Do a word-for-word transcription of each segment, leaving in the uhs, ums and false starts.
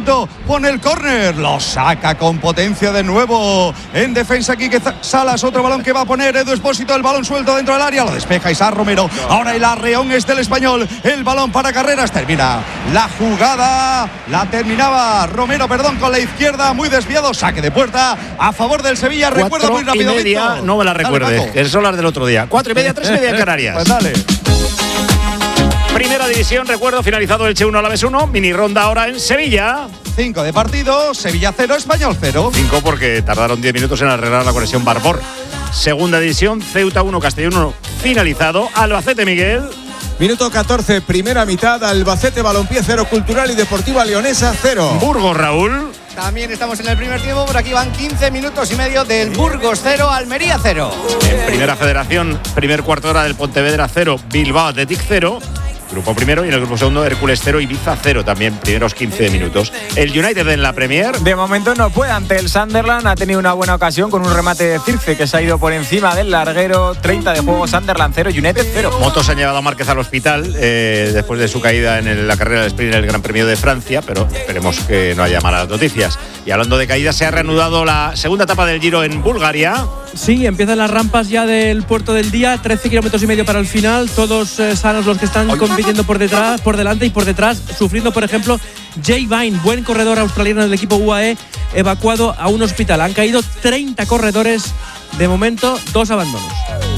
lanzamiento, pone el córner, lo saca con potencia de nuevo. En defensa aquí que Salas, otro balón que va a poner Edu Expósito, el balón suelto dentro del área, lo despeja Isaac Romero. Ahora el arreón es del Español, el balón para Carreras, termina la jugada, la terminaba Romero, perdón, con la izquierda, muy desviado, saque de puerta a favor del Sevilla. Recuerda muy rápido, y media, Víctor. no me la recuerde, que son las del otro día. Cuatro y media, tres y media en Canarias. Pues dale. Primera división, recuerdo, finalizado el Che uno, Alavés uno, mini ronda ahora en Sevilla. Cinco de partido, Sevilla cero, Español cero. Cinco porque tardaron diez minutos en arreglar la conexión Barbor. Segunda división, Ceuta uno, Castellón uno, finalizado. Albacete, Miguel. Minuto catorce, primera mitad, Albacete Balompié cero, Cultural y Deportiva Leonesa cero. Burgos, Raúl. También estamos en el primer tiempo, por aquí van quince minutos y medio del Burgos cero, Almería cero. En Primera Federación, primer cuarto hora del Pontevedra cero, Bilbao Athletic cero. Grupo primero, y en el grupo segundo Hércules cero, Ibiza cero también, primeros quince minutos. El United en la Premier. De momento no puede ante el Sunderland, ha tenido una buena ocasión con un remate de Circe que se ha ido por encima del larguero. Treinta de juego, Sunderland cero, United cero. Motos han llevado a Márquez al hospital eh, después de su caída en el, la carrera de sprint en el Gran Premio de Francia, pero esperemos que no haya malas noticias. Y hablando de caídas, se ha reanudado la segunda etapa del Giro en Bulgaria. Sí, empiezan las rampas ya del puerto del día, trece kilómetros y medio para el final, todos eh, sanos los que están compitiendo por detrás, por delante y por detrás, sufriendo por ejemplo Jay Vine, buen corredor australiano del equipo U A E, evacuado a un hospital. Han caído treinta corredores, de momento dos abandonos.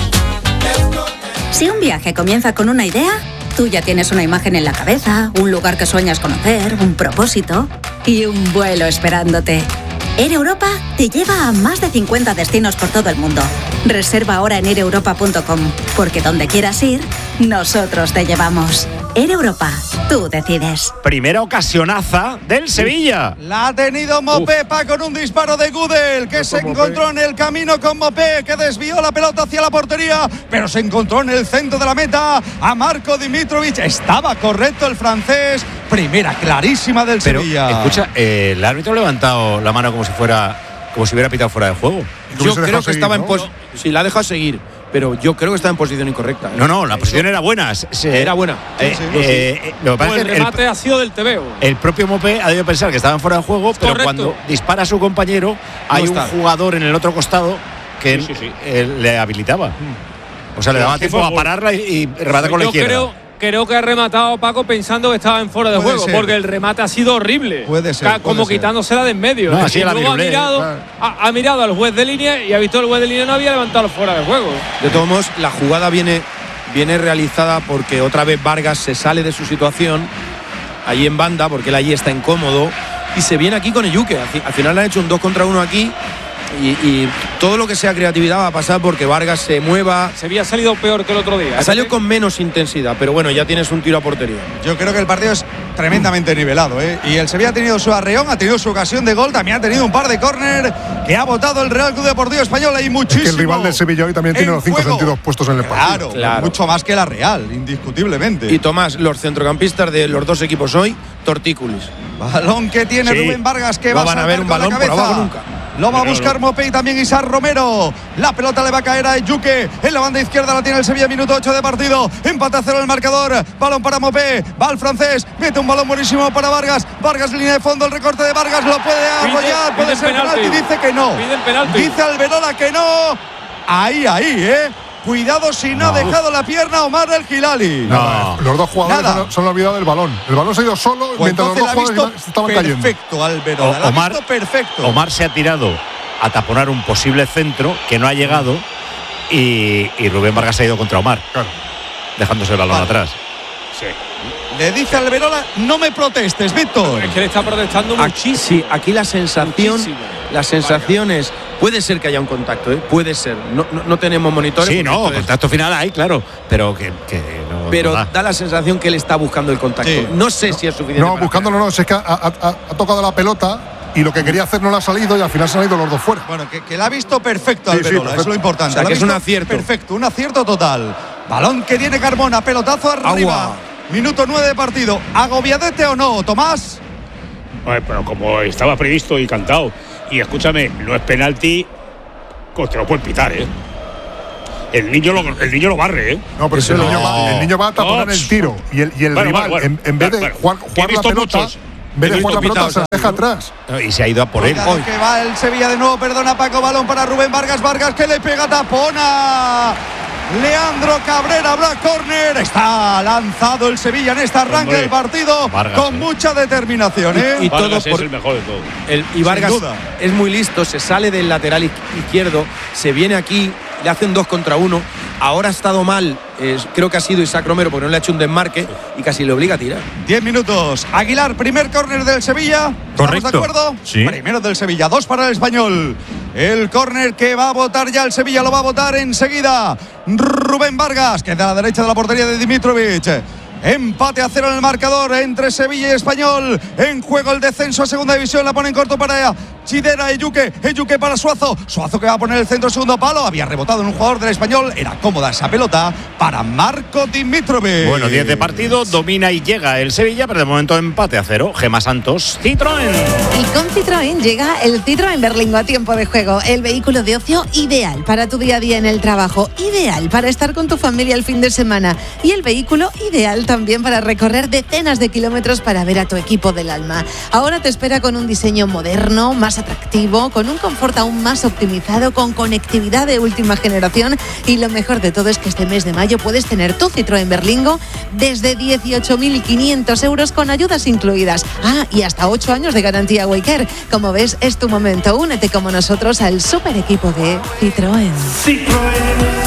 Si un viaje comienza con una idea, tú ya tienes una imagen en la cabeza, un lugar que sueñas conocer, un propósito y un vuelo esperándote. Air Europa te lleva a más de cincuenta destinos por todo el mundo. Reserva ahora en air europa punto com, porque donde quieras ir, nosotros te llevamos. Air Europa, tú decides. Primera ocasionaza del Sevilla. La ha tenido Mopepa con un disparo de Gudel, que se encontró en el camino con Mopé, que desvió la pelota hacia la portería, pero se encontró en el centro de la meta a Marco Dimitrovic. Estaba correcto el francés. Primera clarísima del pero, Sevilla. Escucha, eh, el árbitro ha levantado la mano como si fuera, como si hubiera pitado fuera de juego. Yo creo que seguir, estaba ¿no? en pos- sí, la ha dejado seguir, pero yo creo que está en posición incorrecta. No, no, la posición era buena. Se, Era buena. Eh, Sí, sí, eh, eh, lo que pasa Pues es el que remate el, ha sido del Tebeo. el propio Mopé ha debido pensar que estaban fuera de juego, pero correcto. cuando dispara a su compañero, hay No un está. jugador en el otro costado que Sí, sí, sí. eh, le habilitaba. O sea, le Pero daba es que tiempo fue a gol. pararla y, y rematar con la Yo izquierda. creo, creo que ha rematado Paco pensando que estaba en fuera de Puede juego, ser. porque el remate ha sido horrible. Puede ser, Ca- Como puede ser. quitándosela de en medio. No, Y así la luego ha virulé, mirado, claro. ha, ha mirado al juez de línea y ha visto el juez de línea no había levantado fuera de juego. De todos modos, la jugada viene, viene realizada porque otra vez Vargas se sale de su situación allí en banda, porque él allí está incómodo, y se viene aquí con Eyuke. Al, fi- al final le han hecho un dos contra uno aquí, y, y todo lo que sea creatividad va a pasar porque Vargas se mueva. Se había salido peor que el otro día. Ha salido con menos intensidad, pero bueno, ya tienes un tiro a portería. Yo creo que el partido es tremendamente nivelado, ¿eh? Y el Sevilla ha tenido su arreón, ha tenido su ocasión de gol, también ha tenido un par de córner que ha votado el Real Club Deportivo Español. Hay muchísimo. Es que el rival del Sevilla hoy también tiene en los cinco juego. sentidos puestos en el partido. Claro, Claro. mucho más que la Real, indiscutiblemente. Y Tomás, los centrocampistas de los dos equipos hoy, tortícolis. Balón que tiene Sí. Rubén Vargas, que No va a van a saltar ver un con la balón por cabeza. abajo nunca. Lo va a buscar Mopé y también Isaac Romero. La pelota le va a caer a Eyuke. En la banda izquierda la tiene el Sevilla, minuto ocho de partido. Empate a cero el marcador. Balón para Mopé. Va al francés. Mete un balón buenísimo para Vargas. Vargas, línea de fondo. El recorte de Vargas lo puede arrollar. Puede piden ser penalti. penalti. Dice que no. Piden penalti. Dice Alberola que no. Ahí, ahí, ¿eh? Cuidado si no, ha dejado la pierna Omar El Hilali. No. Los dos jugadores Nada. han- se han olvidado del balón. El balón se ha ido solo Pues mientras los entonces dos la ha jugadores visto estaban cayendo. perfecto Alberola. O- La ha Omar- visto perfecto. Omar se ha tirado a taponar un posible centro que no ha llegado y, y Rubén Vargas ha ido contra Omar, Claro. dejándose el balón Vale. atrás. Le dice Alberola, no me protestes, Víctor. Es que le está protestando Aquí, muchísimo. sí, aquí la sensación, Muchísimo. la sensación es, puede ser que haya un contacto, ¿eh? Puede ser. No, no, no tenemos monitores. Sí, porque no, esto es- contacto final hay, claro, pero que, que no. pero no da. da la sensación que él está buscando el contacto. Sí. No sé si es suficiente. No, para- buscándolo no, es que ha, ha- ha- ha tocado la pelota y lo que quería hacer no le ha salido y al final se han ido los dos fuera. Bueno, que, que la ha visto perfecto Sí, sí, Alberola, perfecto. es lo importante. O sea, La ha que es visto un acierto. Perfecto, un acierto total. Balón que tiene Carmona, pelotazo arriba. Agua. Minuto nueve de partido. ¿Agobiadete o no, Tomás? Bueno, pero como estaba previsto y cantado. Y escúchame, no es penalti, pues te lo pueden pitar, ¿eh? El niño lo, el niño lo barre, ¿eh? No, pero si el, no. niño va, el niño va a taponar No. el tiro y el, y el Bueno, rival, bueno, bueno. en, en vez de Bueno, jugar, he jugar la visto pelota, muchos. Ve por la pelota, se deja atrás. Y se ha ido a por él. Cuidado que va el Sevilla de nuevo, perdona Paco, balón para Rubén Vargas, Vargas que le pega tapona. Leandro Cabrera, Black Corner. Está lanzado el Sevilla en este arranque Hombre, del partido Vargas, con eh. mucha determinación. ¿eh? Y, y todo Vargas por, es el mejor de todos. El, y Vargas es muy listo, se sale del lateral izquierdo, se viene aquí, le hace un dos contra uno. Ahora ha estado mal, eh, creo que ha sido Isaac Romero porque no le ha hecho un desmarque y casi le obliga a tirar. Diez minutos. Aguilar, primer córner del Sevilla. Correcto. ¿Estamos de acuerdo? Sí. Primero del Sevilla, dos para el Español. El córner que va a votar ya el Sevilla lo va a votar enseguida Rubén Vargas, que es de la derecha de la portería de Dimitrovic. Empate a cero en el marcador entre Sevilla y Español. En juego el descenso a segunda división. La pone en corto para Chidera, Eyuque, Eyuque para Suazo. Suazo que va a poner el centro segundo palo. Había rebotado en un jugador del Español. Era cómoda esa pelota para Marco Dimitrovic. Bueno, diez de partido, domina y llega el Sevilla, pero de momento empate a cero. Gemma Santos, Citroën. Y con Citroën llega el Citroën Berlingo a tiempo de juego. El vehículo de ocio ideal para tu día a día en el trabajo. Ideal para estar con tu familia el fin de semana. Y el vehículo ideal también para recorrer decenas de kilómetros para ver a tu equipo del alma. Ahora te espera con un diseño moderno, más atractivo, con un confort aún más optimizado, con conectividad de última generación, y lo mejor de todo es que este mes de mayo puedes tener tu Citroën Berlingo desde dieciocho mil quinientos euros con ayudas incluidas. Ah, y hasta ocho años de garantía Waycare. Como ves, es tu momento. Únete como nosotros al super equipo de Citroën. Citroën.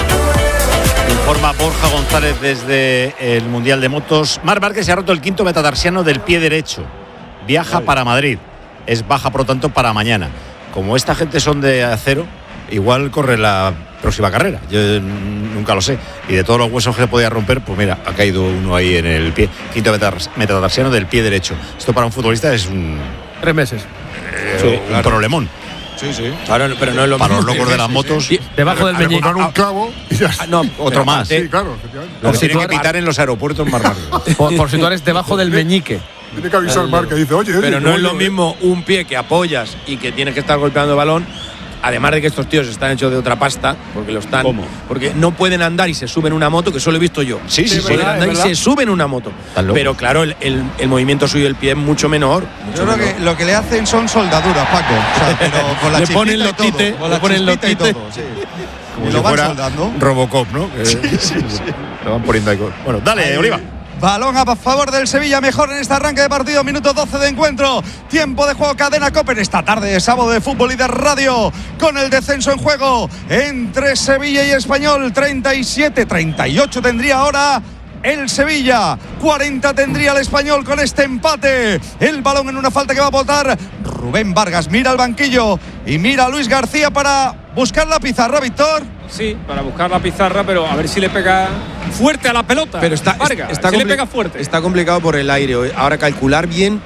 Informa Borja González desde el Mundial de Motos. Marc Márquez se ha roto el quinto metatarsiano del pie derecho. Viaja para Madrid. Es baja, por lo tanto, para mañana. Como esta gente son de acero, igual corre la próxima carrera. Yo nunca lo sé. Y de todos los huesos que se podía romper, pues mira, ha caído uno ahí en el pie. Quinto metatarsiano del pie derecho. Esto para un futbolista es un... Tres meses. Eh, sí, un claro. problemón. Sí, sí. Claro, pero no es lo para mismo. los locos de las motos. Sí, debajo del meñique. un clavo y ya. Ah, no, otro más. Sí, claro, efectivamente. Lo que tienen que pitar en los aeropuertos más rápido. Por, por si tú eres debajo del meñique. Tiene que avisar al Marc que dice, oye, oye. Pero no oye, es lo oye. mismo un pie que apoyas y que tienes que estar golpeando el balón. Además de que estos tíos están hechos de otra pasta, porque lo están. ¿Cómo? Porque no pueden andar y se suben una moto, que eso lo he visto yo. Sí, sí, sí. Pueden andar y se suben una moto. Pero claro, el, el, el movimiento suyo del pie es mucho menor. Mucho Yo creo menor. que lo que le hacen son soldaduras, Paco. O sea, pero con la le ponen los chispita y tites, todo, con le la ponen los chispita y tites. todo, sí. Como Y si lo van fuera soldando. Robocop, ¿no? Sí, sí, sí. Lo van poniendo ahí. Bueno, dale, Ahí. Oliva. Balón a favor del Sevilla, mejor en este arranque de partido, minuto doce de encuentro, tiempo de juego, cadena COPE, esta tarde de sábado de fútbol y de radio, con el descenso en juego entre Sevilla y Español. Treinta y siete, treinta y ocho tendría ahora el Sevilla, cuarenta tendría el Español con este empate. El balón en una falta que va a botar Rubén Vargas, mira al banquillo y mira a Luis García para buscar la pizarra, Víctor. Sí, para buscar la pizarra, pero a ver si le pega fuerte a la pelota. Pero está, Vargas, está, si compli- le pega fuerte. está complicado por el aire. Ahora calcular bien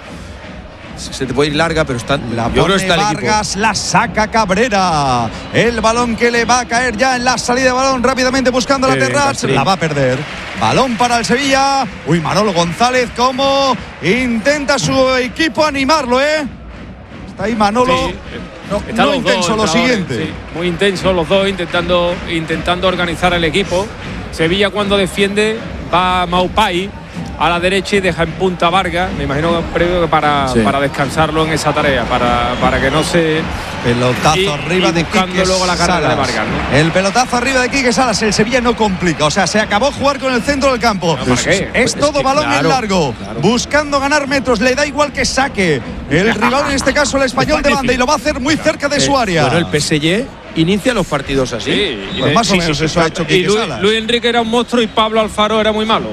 se te puede ir larga, pero está. La yo creo pone que está el Vargas, equipo. la saca Cabrera. El balón que le va a caer ya en la salida de balón, rápidamente buscando la Qué bien, Terrats, Castrín. la va a perder. Balón para el Sevilla. Uy, Manolo González, cómo intenta su equipo animarlo, ¿eh? Está ahí Manolo. Sí, No, están no los intenso, dos lo entrenadores, siguiente. sí, muy intensos los dos, intentando, intentando organizar el equipo. Sevilla, cuando defiende, va a Maupay a la derecha y deja en punta a Vargas. Me imagino que para, Sí. para descansarlo en esa tarea, para, para que no se. Pelotazo Y- arriba y de buscando Quique luego la carrera Salas. de Vargas, ¿no? El pelotazo arriba de Quique Salas. El Sevilla no complica. O sea, se acabó jugar con el centro del campo. ¿para qué? Es Pues todo es que balón claro, en largo. claro. Buscando ganar metros. Le da igual que saque. El rival, en este caso, el Español de banda. Y lo va a hacer muy cerca de su área. Bueno, el P S G inicia los partidos así. Sí, y Pues de- más o sí, menos sí, eso sí. ha hecho Y Quique Luis, Salas. Luis Enrique era un monstruo y Pablo Alfaro era muy malo.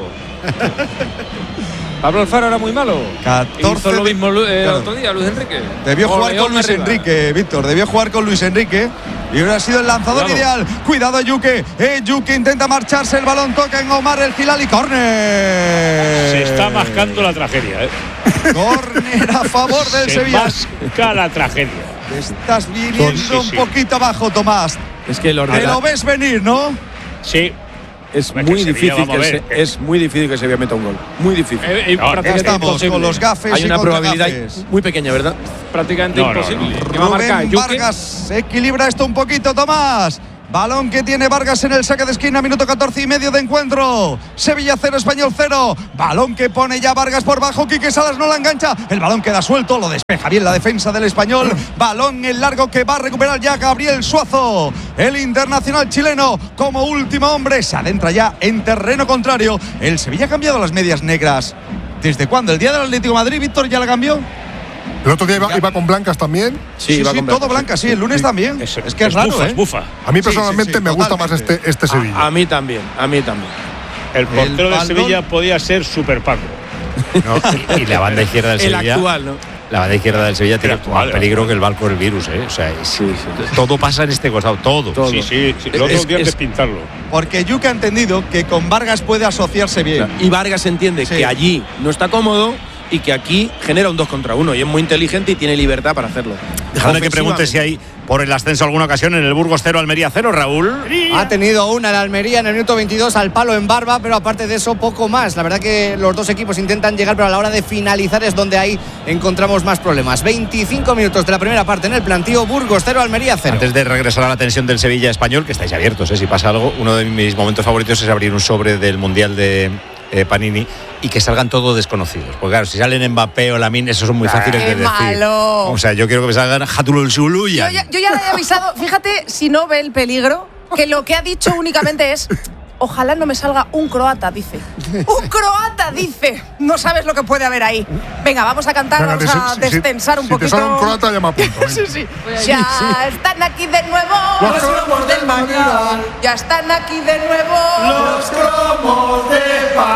Pablo Alfaro era muy malo. catorce Hizo lo de- mismo Lu- eh, el claro. otro día, Luis Enrique. Debió jugar Goleón con Luis arriba. Enrique, Víctor. Debió jugar con Luis Enrique. Y hubiera sido el lanzador Cuidado. ideal. Cuidado, Yuque. Eh, Yuque intenta marcharse. El balón toca en Omar el Gilal y córner. Se está mascando la tragedia, ¿eh? Córner a favor del Se Sevilla. masca la tragedia. Estás viniendo Sí, un sí. poquito abajo, Tomás. Es que el Te ordenador lo ves venir, ¿no? Sí. es Hombre, muy que Sevilla, difícil vamos que a se, ver. es muy difícil que Sevilla meta un gol. Muy difícil. Eh, eh, No, Ya prácticamente estamos imposible. con los gafes. Hay y una contra probabilidad gafes. muy pequeña, ¿verdad? Prácticamente No, no, imposible. no. ¿Qué va a marcar? Rubén Yuque. Vargas equilibra esto un poquito, Tomás. Balón que tiene Vargas en el saque de esquina, minuto catorce y medio de encuentro. Sevilla cero, Español cero. Balón que pone ya Vargas por bajo, Quique Salas no la engancha. El balón queda suelto, lo despeja bien la defensa del Español. Balón en largo que va a recuperar ya Gabriel Suazo. El internacional chileno, como último hombre, se adentra ya en terreno contrario. El Sevilla ha cambiado las medias negras. ¿Desde cuándo? ¿El día del Atlético de Madrid, Víctor, ya la cambió? El otro día iba, iba con blancas también. Sí, sí, sí todo blanca, sí. El lunes sí. también. Es, es que es, es raro, bufa, ¿eh? Es bufa. A mí personalmente sí, sí, sí, me gusta más este, este Sevilla. A, a mí también, a mí también. El portero el de Sevilla podía ser Super Paco. No, y la banda izquierda del el Sevilla. Actual, ¿no? La banda izquierda del Sevilla tiene actual, más peligro que el barco del virus, ¿eh? O sea, sí, sí. todo pasa en este costado, todo. todo. Sí, sí, sí. Los otros días despintarlo. Porque Yuke ha entendido que con Vargas puede asociarse bien. Y Vargas entiende sí. que allí no está cómodo y que aquí genera un dos contra uno y es muy inteligente y tiene libertad para hacerlo. Déjame que pregunte si hay por el ascenso alguna ocasión en el Burgos cero, Almería cero, Raúl. Ha tenido una en Almería en el minuto veintidós al palo en Barba, pero aparte de eso poco más. La verdad que los dos equipos intentan llegar, pero a la hora de finalizar es donde ahí encontramos más problemas. veinticinco minutos de la primera parte en el plantío, Burgos cero, Almería cero. Antes de regresar a la tensión del Sevilla Español, que estáis abiertos, ¿eh? Si pasa algo, uno de mis momentos favoritos es abrir un sobre del Mundial de Eh, Panini y que salgan todos desconocidos. Porque claro, si salen Mbappé o Lamine, esos son muy fáciles ¡Qué de decir. malo! O sea, yo quiero que me salgan Hatulul Suluya. Yo, ya- yo ya le he avisado, fíjate si no ve el peligro, que lo que ha dicho únicamente es: ojalá no me salga un croata, dice. ¡Un croata, dice! No sabes lo que puede haber ahí. Venga, vamos a cantar, Venga, vamos si- a si- destensar si, un si poquito. te sale un croata, llama a punto. Sí, sí. Ya están aquí de nuevo Los cromos del mañana. Ya están aquí de nuevo los cromos de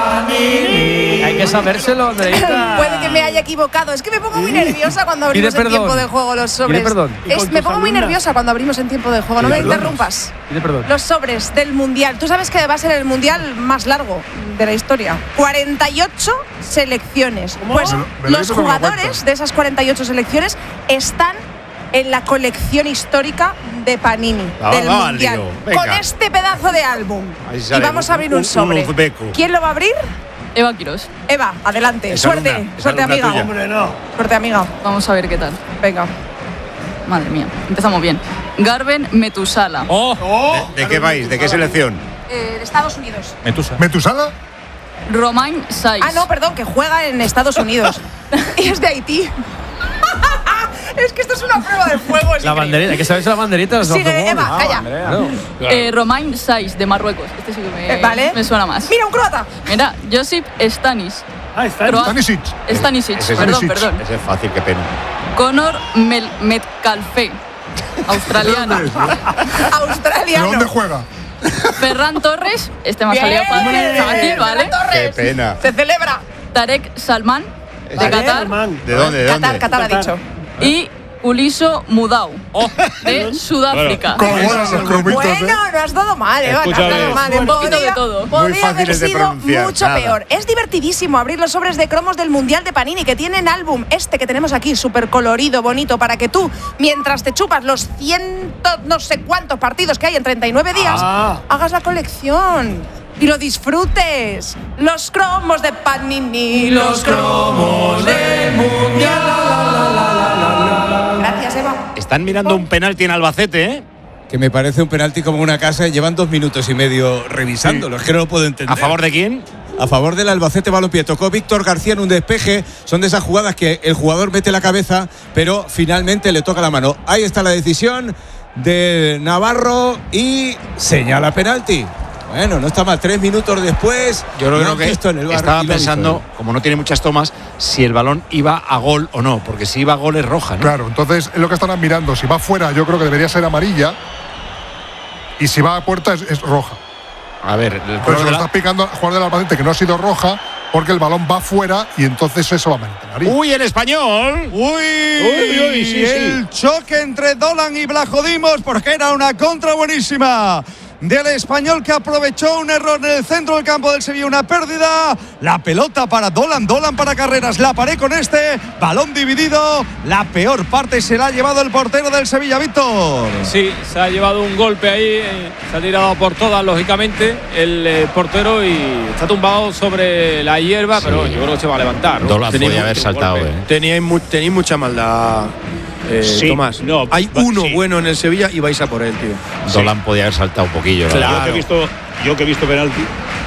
Panini. Hay que sabérselo, Andreita. Puede que me haya equivocado. Es que me pongo muy nerviosa cuando abrimos Pide en tiempo perdón. de juego los sobres. Pide perdón. ¿Y Es- con me tus pongo muy alumnas? nerviosa cuando abrimos en tiempo de juego. No me Pide perdón. interrumpas. Pide perdón. Los sobres del Mundial. Tú sabes que va a ser el Mundial más largo de la historia. cuarenta y ocho selecciones. Pues Me lo- me lo los dices con la jugadores cuenta. de esas cuarenta y ocho selecciones están en la colección histórica de Panini Ah, del va, Mundial. lío. Venga. Con este pedazo de álbum. Ahí Y sale vamos a abrir un, un- un sobre. uzbeco. ¿Quién lo va a abrir? Eva Quiroz. Eva, adelante. Es Suerte. alumna, es Suerte, alumna amiga. tuya. Suerte, amiga. Vamos a ver qué tal. Venga. Madre mía, empezamos bien. Garben Metusala. ¿De, de qué país? ¿De qué selección? Eh, de Estados Unidos. Metusa. ¿Metusala? Romain Saiz. Ah, no, perdón, que juega en Estados Unidos. Y es de Haití. Es que esto es una prueba de fuego. es La increíble. banderita, hay que saberse la banderita. de los Sigue, autogoles. Eva, calla. Andrea. Eh, Romain Saiz, de Marruecos. Este sí que me, Eh, vale. me suena más. Mira, un croata. Mira, Josip Stanis. Ah, está. Croata. Stanisic. Stanisic, Ese es perdón, Stanisic. perdón. Ese es fácil, qué pena. Conor Mel Metcalfe, australiano. ¿De dónde Australiano. juega? Ferran Torres, este me ha Bien, salido fácil, fácil, ¿vale? Ferran Torres. Qué pena. Se celebra. Tarek Salman, de Vale. Qatar. ¿De dónde? ¿De dónde? Qatar, Qatar ha dicho. Y Uliso Mudau, de Sudáfrica. Como buenas los cromitos, ¿eh? Bueno, no has dado mal, Eva, no has Escúchame. dado mal. Un poquito Podía- de todo. Podía Muy haber fáciles de sido pronunciar, mucho nada. peor. Es divertidísimo abrir los sobres de cromos del Mundial de Panini, que tienen álbum este que tenemos aquí, súper colorido, bonito, para que tú, mientras te chupas los ciento no sé cuántos partidos que hay en treinta y nueve días, Ah. hagas la colección y lo disfrutes. Los cromos de Panini, los cromos del Mundial. Gracias, Eva. Están mirando un penalti en Albacete, ¿eh? Que me parece un penalti como una casa y llevan dos minutos y medio revisándolo. Es que no lo puedo entender. ¿A favor de quién? A favor del Albacete Balompié. Tocó Víctor García en un despeje. Son de esas jugadas que el jugador mete la cabeza, pero finalmente le toca la mano. Ahí está la decisión de Navarro y señala penalti. Bueno, no está mal. Tres minutos después. Yo creo lo han que visto en el bar estaba y lo ha visto pensando, él. como no tiene muchas tomas, si el balón iba a gol o no, porque si iba a gol es roja, ¿no? Claro, entonces es lo que están mirando. Si va fuera, yo creo que debería ser amarilla. Y si va a puerta, es, es roja. A ver, el Pero color se de lo la- está picando al jugador del Albacete, que no ha sido roja, porque el balón va fuera y entonces eso va a meter amarilla. ¡Uy, el español! Uy, Uy, uy, sí, el choque entre Dolan y Blajodimos, porque era una contra buenísima del español, que aprovechó un error en el centro del campo del Sevilla, una pérdida. La pelota para Dolan, Dolan para Carreras, la paré con este, balón dividido. La peor parte se la ha llevado el portero del Sevilla, Víctor. Sí, se ha llevado un golpe ahí, eh, se ha tirado por todas, lógicamente, el eh, portero, y está tumbado sobre la hierba, Sí. pero yo creo que se va a levantar, ¿no? Dolan Tenéis podía haber mucho saltado, golpe. ¿eh? Teníais, mu- tenéis mucha maldad eh, Sí, Tomás. no, Hay va- uno sí. bueno en el Sevilla y vais a por él, tío. Dolan podía haber saltado un poquillo. la Yo verdad. que he visto, yo que he visto penalti.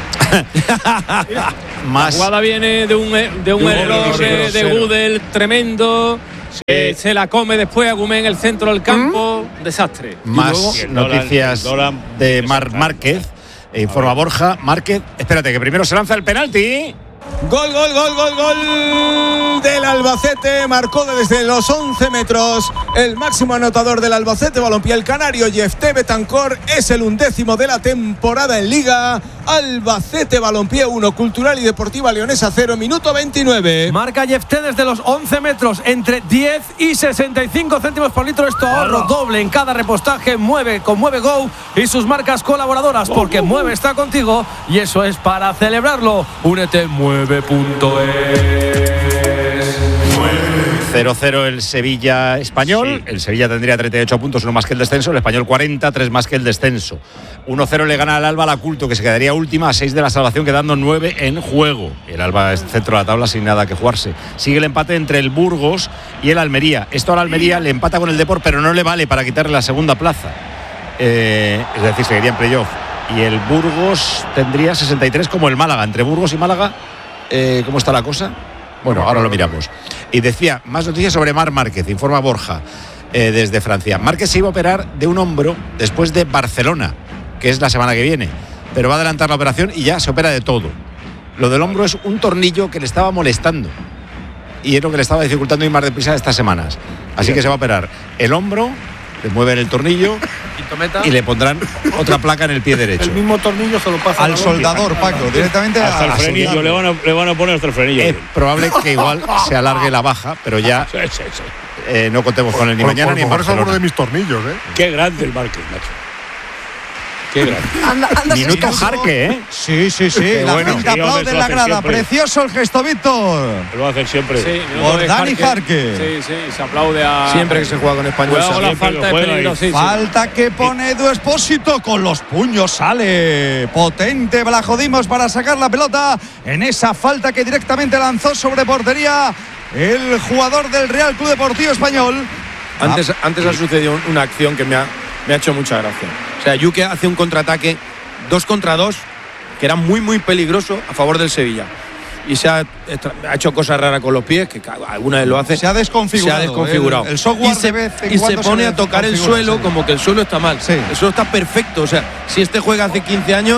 La Más jugada viene de un, de un De un error error de, de grosero. Gudel tremendo. Eh, se la come después Agumé en el centro del campo. Desastre. Más Y el Dolan- noticias el Dolan de Mar desastre. Márquez. E informa Borja. Márquez, espérate, que primero se lanza el penalti. Gol, gol, gol, gol, gol del Albacete. Marcó desde los once metros el máximo anotador del Albacete Balompié, el canario Yefté Betancor. Es el undécimo de la temporada en Liga. Albacete Balompié uno, Cultural y Deportiva Leonesa cero, minuto veintinueve. Marca Yefté desde los once metros, entre diez y sesenta y cinco céntimos por litro. Esto ahorro doble en cada repostaje. Mueve con Mueve Go y sus marcas colaboradoras, porque Mueve está contigo y eso es para celebrarlo. Únete mueve punto es. cero cero el Sevilla Español. Sí. El Sevilla tendría treinta y ocho puntos, uno más que el descenso. El Español cuarenta, tres más que el descenso. uno cero le gana al Alba la Culto, que se quedaría última a seis de la salvación, quedando nueve en juego. El Alba es centro de la tabla sin nada que jugarse. Sigue el empate entre el Burgos y el Almería. Esto al Almería le empata con el Depor, pero no le vale para quitarle la segunda plaza. Eh, es decir, seguiría en playoff. Y el Burgos tendría sesenta y tres como el Málaga. Entre Burgos y Málaga, eh, ¿cómo está la cosa? Bueno, ahora lo miramos. Y decía, más noticias sobre Marc Márquez, informa Borja eh, desde Francia. Márquez se iba a operar de un hombro después de Barcelona, que es la semana que viene, pero va a adelantar la operación y ya se opera de todo. Lo del hombro es un tornillo que le estaba molestando y es lo que le estaba dificultando ir más deprisa estas semanas. Así que se va a operar el hombro, le mueven el tornillo y le pondrán otra placa en el pie derecho. El mismo tornillo se lo pasa Al soldador, Paco, directamente Hasta a el a frenillo, soldarlo. le van, a, le van a poner hasta el frenillo. Es probable que igual se alargue la baja, pero ya Sí, sí, sí. eh, no contemos con él ni Por- mañana por ni en favor, es alguno Barcelona. de mis tornillos, ¿eh? Qué grande el Márquez, macho. Qué grande. Anda, anda, Minuto sí. Jarque, ¿eh? Sí, sí, sí. Qué La bueno. gente Sí, hombre, aplaude eso en lo la hacen grada. siempre. Precioso el gesto, Víctor. Lo va a hacer siempre. Sí, Por minuto de Dani Jarque. Sí, sí, se aplaude a. Siempre que se juega con español. Cuidado con la Siempre falta que de juega y- peligrosísima. Falta que pone Edu Expósito con los puños. Sale potente Blajodimos para sacar la pelota en esa falta que directamente lanzó sobre portería el jugador del Real Club Deportivo Español. Antes, antes ha sucedido un- una acción que me ha, me ha hecho mucha gracia. O sea, Yuke hace un contraataque dos contra dos que era muy, muy peligroso a favor del Sevilla. Y se ha, ha hecho cosas raras con los pies, que alguna vez lo hace. Se ha desconfigurado. Se ha desconfigurado. El, el software y se, de vez en y cuando se pone le a tocar el desconfigura, suelo sí. como que el suelo está mal. Sí. El suelo está perfecto. O sea, si este juega hace quince años,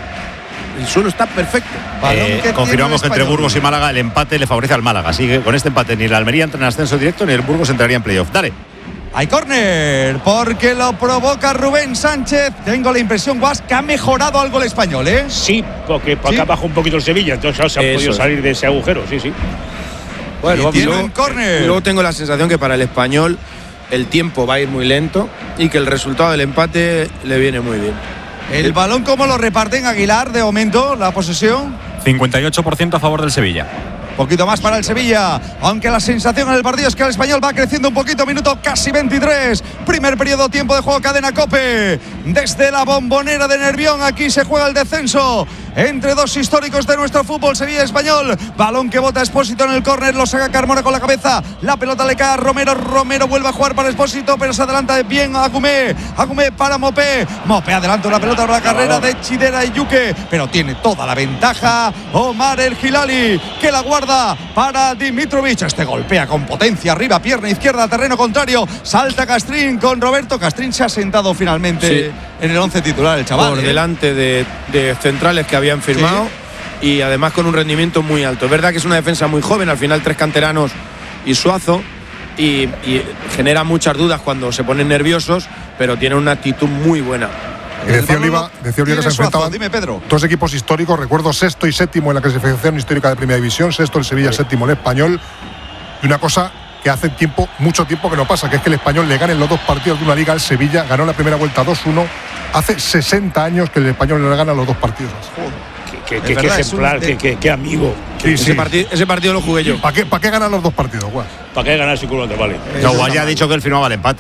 el suelo está perfecto. Balón Eh, que confirmamos tiene que el entre Español. Burgos y Málaga el empate le favorece al Málaga. Así que con este empate ni el Almería entra en ascenso directo ni el Burgos entraría en playoff. Dale. Hay córner, porque lo provoca Rubén Sánchez. Tengo la impresión, Guas, que ha mejorado algo el Español, ¿eh? Sí, porque para Sí. acá baja un poquito el Sevilla, entonces ahora se han Eso podido es. salir de ese agujero, sí, sí. Bueno, Y vamos, tiene luego- un córner. y luego tengo la sensación que para el Español el tiempo va a ir muy lento y que el resultado del empate le viene muy bien. El balón, ¿cómo lo reparten Aguilar de momento? La posesión. cincuenta y ocho por ciento a favor del Sevilla. Poquito más para el Sevilla, aunque la sensación en el partido es que el Español va creciendo un poquito, minuto casi veintitrés, primer periodo, tiempo de juego, cadena COPE, desde la Bombonera de Nervión, aquí se juega el descenso entre dos históricos de nuestro fútbol, Sevilla Español, balón que bota Expósito en el córner, lo saca Carmona con la cabeza, la pelota le cae a Romero, Romero vuelve a jugar para Expósito, pero se adelanta bien a Agumé, Agumé para Mopé, Mopé adelanta una pelota para la carrera de Chidera y Yuque, pero tiene toda la ventaja Omar El Hilali, que la guarda para Dimitrovic. Este golpea con potencia arriba, pierna izquierda, terreno contrario. Salta Castrín con Roberto. Castrín se ha sentado finalmente Sí. en el once titular, el chaval. Por ¿eh? delante de, de centrales que habían firmado y además con un rendimiento muy alto. Es verdad que es una defensa muy joven, al final tres canteranos y Suazo, y, y genera muchas dudas cuando se ponen nerviosos, pero tiene una actitud muy buena. Y decía Oliva, decía Oliva que se Tiene Suazo, enfrentaban dime, Pedro. dos equipos históricos, recuerdo sexto y séptimo en la clasificación histórica de Primera División, sexto el Sevilla, séptimo el Español. Y una cosa que hace tiempo, mucho tiempo que no pasa, que es que el Español le gane en los dos partidos de una liga al Sevilla, ganó la primera vuelta dos uno. Hace sesenta años que el Español le gana los dos partidos. Qué, Es qué- qué verdad, es ejemplar, un- qué, qué- qué amigo. Sí, Ese, sí. partido, ese partido lo jugué yo. ¿Para qué, ¿Para qué ganan los dos partidos, Guas? ¿Para qué ganar si culo no te vale? No, Guaya ha dicho que él firmaba el empate.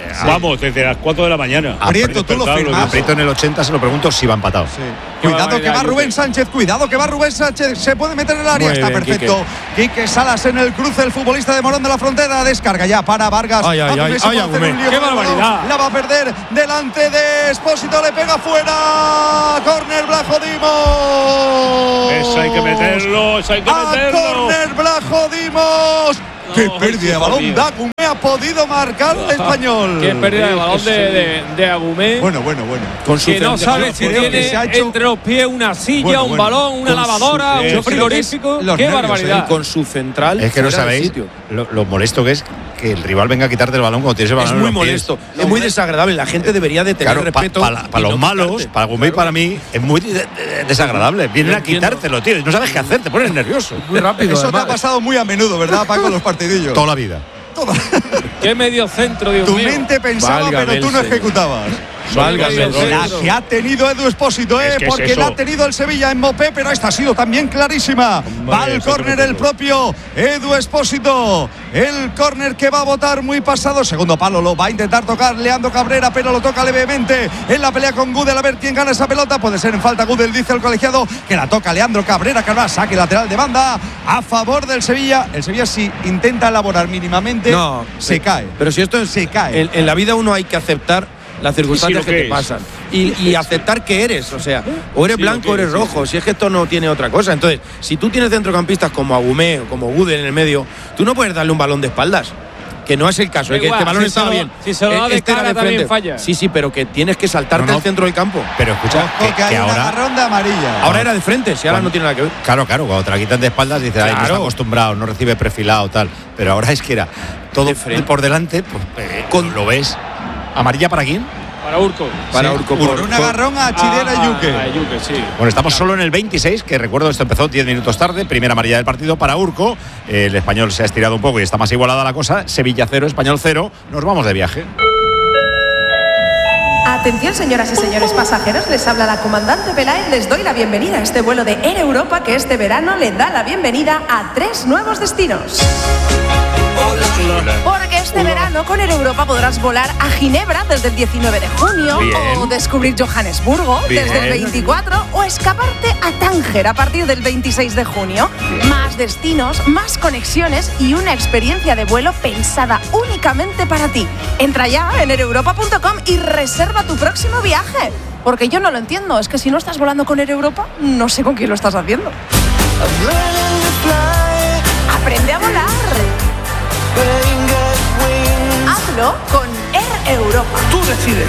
Vamos, desde las cuatro de la mañana. Prieto, tú lo firmas. A Prieto en el ochenta se lo pregunto si va empatado. Sí. Cuidado que va Rubén Sánchez, cuidado que va Rubén Sánchez, se puede meter en el área, Muy está bien, perfecto. Quique. Quique Salas en el cruce, el futbolista de Morón de la Frontera, descarga ya para Vargas. Ay, ay, ay, ay, Agumé. ¡Qué barbaridad! La va a perder delante de Expósito, le pega fuera. Córner Blajo Dimos. Eso hay que meterlo, eso hay que A meterlo. córner Blajo Dimos. ¡Qué No, pérdida de hijo balón! mío. Dagumé ha podido marcar el español. Qué pérdida de balón de, de, de Agumé. Bueno, bueno, bueno. Con su Que no central. sabe si creo que tiene se ha hecho- entre los pies una silla, Bueno, un bueno. balón, una Con su- lavadora, yo un creo frigorífico. que es los ¡Qué nervios, barbaridad! Con su central. Es que no fuera del sabéis sitio. lo, lo molesto que es que el rival venga a quitarte el balón cuando tienes el Es balón. muy en los pies. molesto, es muy desagradable. La gente debería de tener Claro, para respeto. y los no malos, quitarte. para Gumé y para mí, es muy de- de- desagradable. Vienen Yo a entiendo. quitártelo, tío. Y no sabes qué hacer, te pones nervioso. Muy rápido. Eso te además. ha pasado muy a menudo, ¿verdad, Paco, en los partidillos? Toda la vida. ¡Qué medio centro, Dios Tu mío! mente pensaba, Válgame pero tú el no Señor. ejecutabas. Válgame el Medio Señor. La centro. que ha tenido Edu Expósito, ¿eh? Es que es porque eso. la ha tenido el Sevilla en Mopé, pero esta ha sido también clarísima. Va al eso hay que córner el meterlo. propio Edu Expósito. El córner que va a botar muy pasado. Segundo palo lo va a intentar tocar Leandro Cabrera, pero lo toca levemente en la pelea con Gudel. A ver quién gana esa pelota. Puede ser en falta Gudel, dice el colegiado, que la toca Leandro Cabrera, que ahora saque lateral de banda a favor del Sevilla. El Sevilla, si intenta elaborar mínimamente, No, se pero- cae. Pero si esto es, Se cae. En, en la vida uno hay que aceptar las circunstancias Sí, sí, lo que, que te es. pasan y, y aceptar que eres, o sea, o eres Sí, lo blanco que o eres es, sí, rojo. Si es que esto no tiene otra cosa. Entonces, si tú tienes centrocampistas como Agumé o como Gudel en el medio, tú no puedes darle un balón de espaldas. Que no es el caso, Da es que igual, este balón si estaba se lo- bien. si se lo da de Este era cara también frente. falla. Sí, sí, pero que tienes que saltarte No, no. al centro del campo. Pero escucha, Ojo, que, que hay que un ahora. agarrón de amarilla. Ahora era de frente, si ahora Cuando- no tiene nada que ver. Claro, claro, cuando te la quitan de espaldas dices, ay, no está Claro. acostumbrado, no recibe perfilado, tal. Pero ahora es que era todo De frente. por delante, pues eh, Con- lo ves. ¿Amarilla para quién? Para Urco. Para Sí, Urco. por por- un por- agarrón a Chidera Ah, Yuque. a Yuque, sí. Bueno, estamos solo en el veintiséis, que recuerdo esto empezó diez minutos tarde, primera amarilla del partido para Urco. El español se ha estirado un poco y está más igualada la cosa. Sevilla cero, Español cero. Nos vamos de viaje. Atención, señoras y señores pasajeros, les habla la comandante Peláez. Les doy la bienvenida a este vuelo de Air Europa que este verano le da la bienvenida a tres nuevos destinos. Porque este verano con Air Europa podrás volar a Ginebra desde el diecinueve de junio, Bien. o descubrir Johannesburgo Bien. desde el veinticuatro, o escaparte a Tánger a partir del veintiséis de junio. Más destinos, más conexiones y una experiencia de vuelo pensada únicamente para ti. Entra ya en air europa punto com y reserva tu próximo viaje. Porque yo no lo entiendo, es que si no estás volando con Air Europa, no sé con quién lo estás haciendo. Aprende a volar. Hazlo con Air Europa. Tú decides.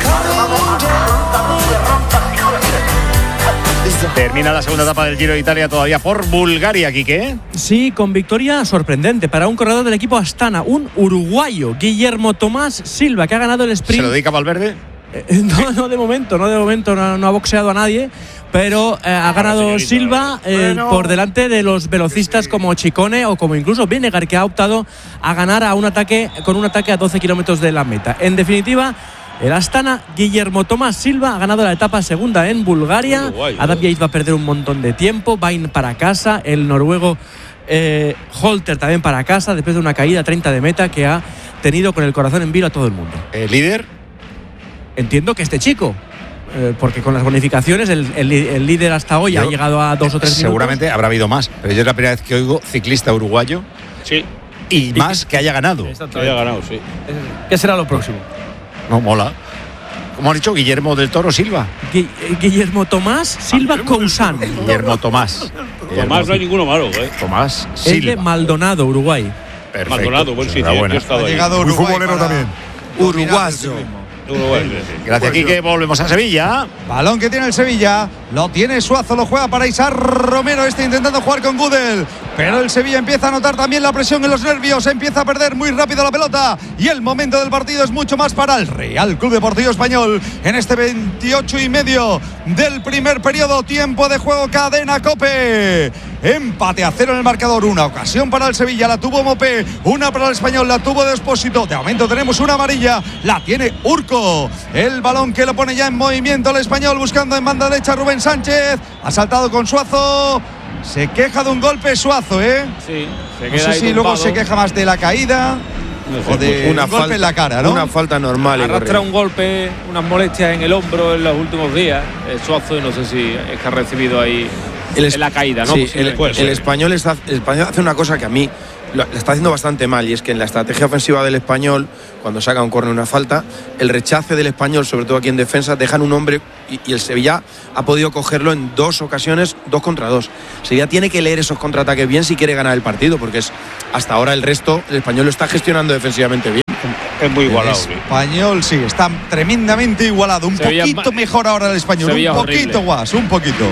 Termina la segunda etapa del Giro de Italia todavía por Bulgaria, Quique. Sí, con victoria sorprendente para un corredor del equipo Astana, un uruguayo, Guillermo Tomás Silva, que ha ganado el ¿Se sprint. lo dedica Valverde? Eh, no, no de momento, no de momento, no, no ha boxeado a nadie, pero eh, ha ganado señorita. Silva eh, Bueno. por delante de los velocistas como Chicone o como incluso Vinegar, que ha optado a ganar a un ataque con un ataque a doce kilómetros de la meta. En definitiva, el Astana, Guillermo Tomás Silva, ha ganado la etapa segunda en Bulgaria. Uruguay, Adam ¿eh? Yates va a perder un montón de tiempo, va a ir para casa. El noruego eh, Holter también para casa, después de una caída treinta de meta que ha tenido con el corazón en vilo a todo el mundo. ¿El líder? Entiendo que este chico, eh, porque con las bonificaciones el, el- el líder hasta hoy Yo- ha llegado a dos o tres Seguramente habrá habido más, pero yo es la primera vez que oigo ciclista uruguayo Sí, y más que haya ganado. que haya ganado, sí. minutos. ¿Qué será lo próximo? No, mola. Como han dicho, Guillermo del Toro Silva. Gui- eh, Guillermo Tomás Silva Cousan. Guillermo Tomás. Además no hay ninguno malo, ¿eh? Tomás Es de Silva. Maldonado, Uruguay. Perfecto. Maldonado, buen sitio. Enhorabuena. Yo he estado Ha ahí. llegado Muy Uruguay futbolero para también. dominar el Uruguayo. ciclismo. Uruguay, sí. Gracias, Quique. Volvemos a Sevilla. Balón que tiene el Sevilla, lo tiene Suazo, lo juega para Isar Romero, este intentando jugar con Gudel, pero el Sevilla empieza a notar también la presión en los nervios, empieza a perder muy rápido la pelota y el momento del partido es mucho más para el Real Club Deportivo Español en este veintiocho y medio del primer periodo, tiempo de juego, cadena COPE. Empate a cero en el marcador, una ocasión para el Sevilla, la tuvo Mopé, una para el Español, la tuvo de Expósito. De momento tenemos una amarilla, la tiene Urco. El balón que lo pone ya en movimiento el Español, buscando en banda derecha Rubén Sánchez. Ha saltado con Suazo. Se queja de un golpe Suazo, ¿eh? Sí, se No queda sé ahí si luego tumbado. se queja más de la caída. o de una un golpe falta, en la cara, ¿no? Una falta normal. Arrastra un golpe, unas molestias en el hombro en los últimos días. El Suazo, no sé si es que ha recibido ahí el es, en la caída, ¿no? Sí, el, el, español está, el español hace una cosa que a mí lo está haciendo bastante mal, y es que en la estrategia ofensiva del español, cuando saca un córner, una falta, el rechace del español, sobre todo aquí en defensa, dejan un hombre, y, y el Sevilla ha podido cogerlo en dos ocasiones, dos contra dos. El Sevilla tiene que leer esos contraataques bien si quiere ganar el partido, porque es hasta ahora el resto, el español lo está gestionando defensivamente bien. Es muy igualado. El español sí, está tremendamente igualado. Un Sevilla poquito mejor ahora el español, Sevilla un poquito horrible. Guas, un poquito.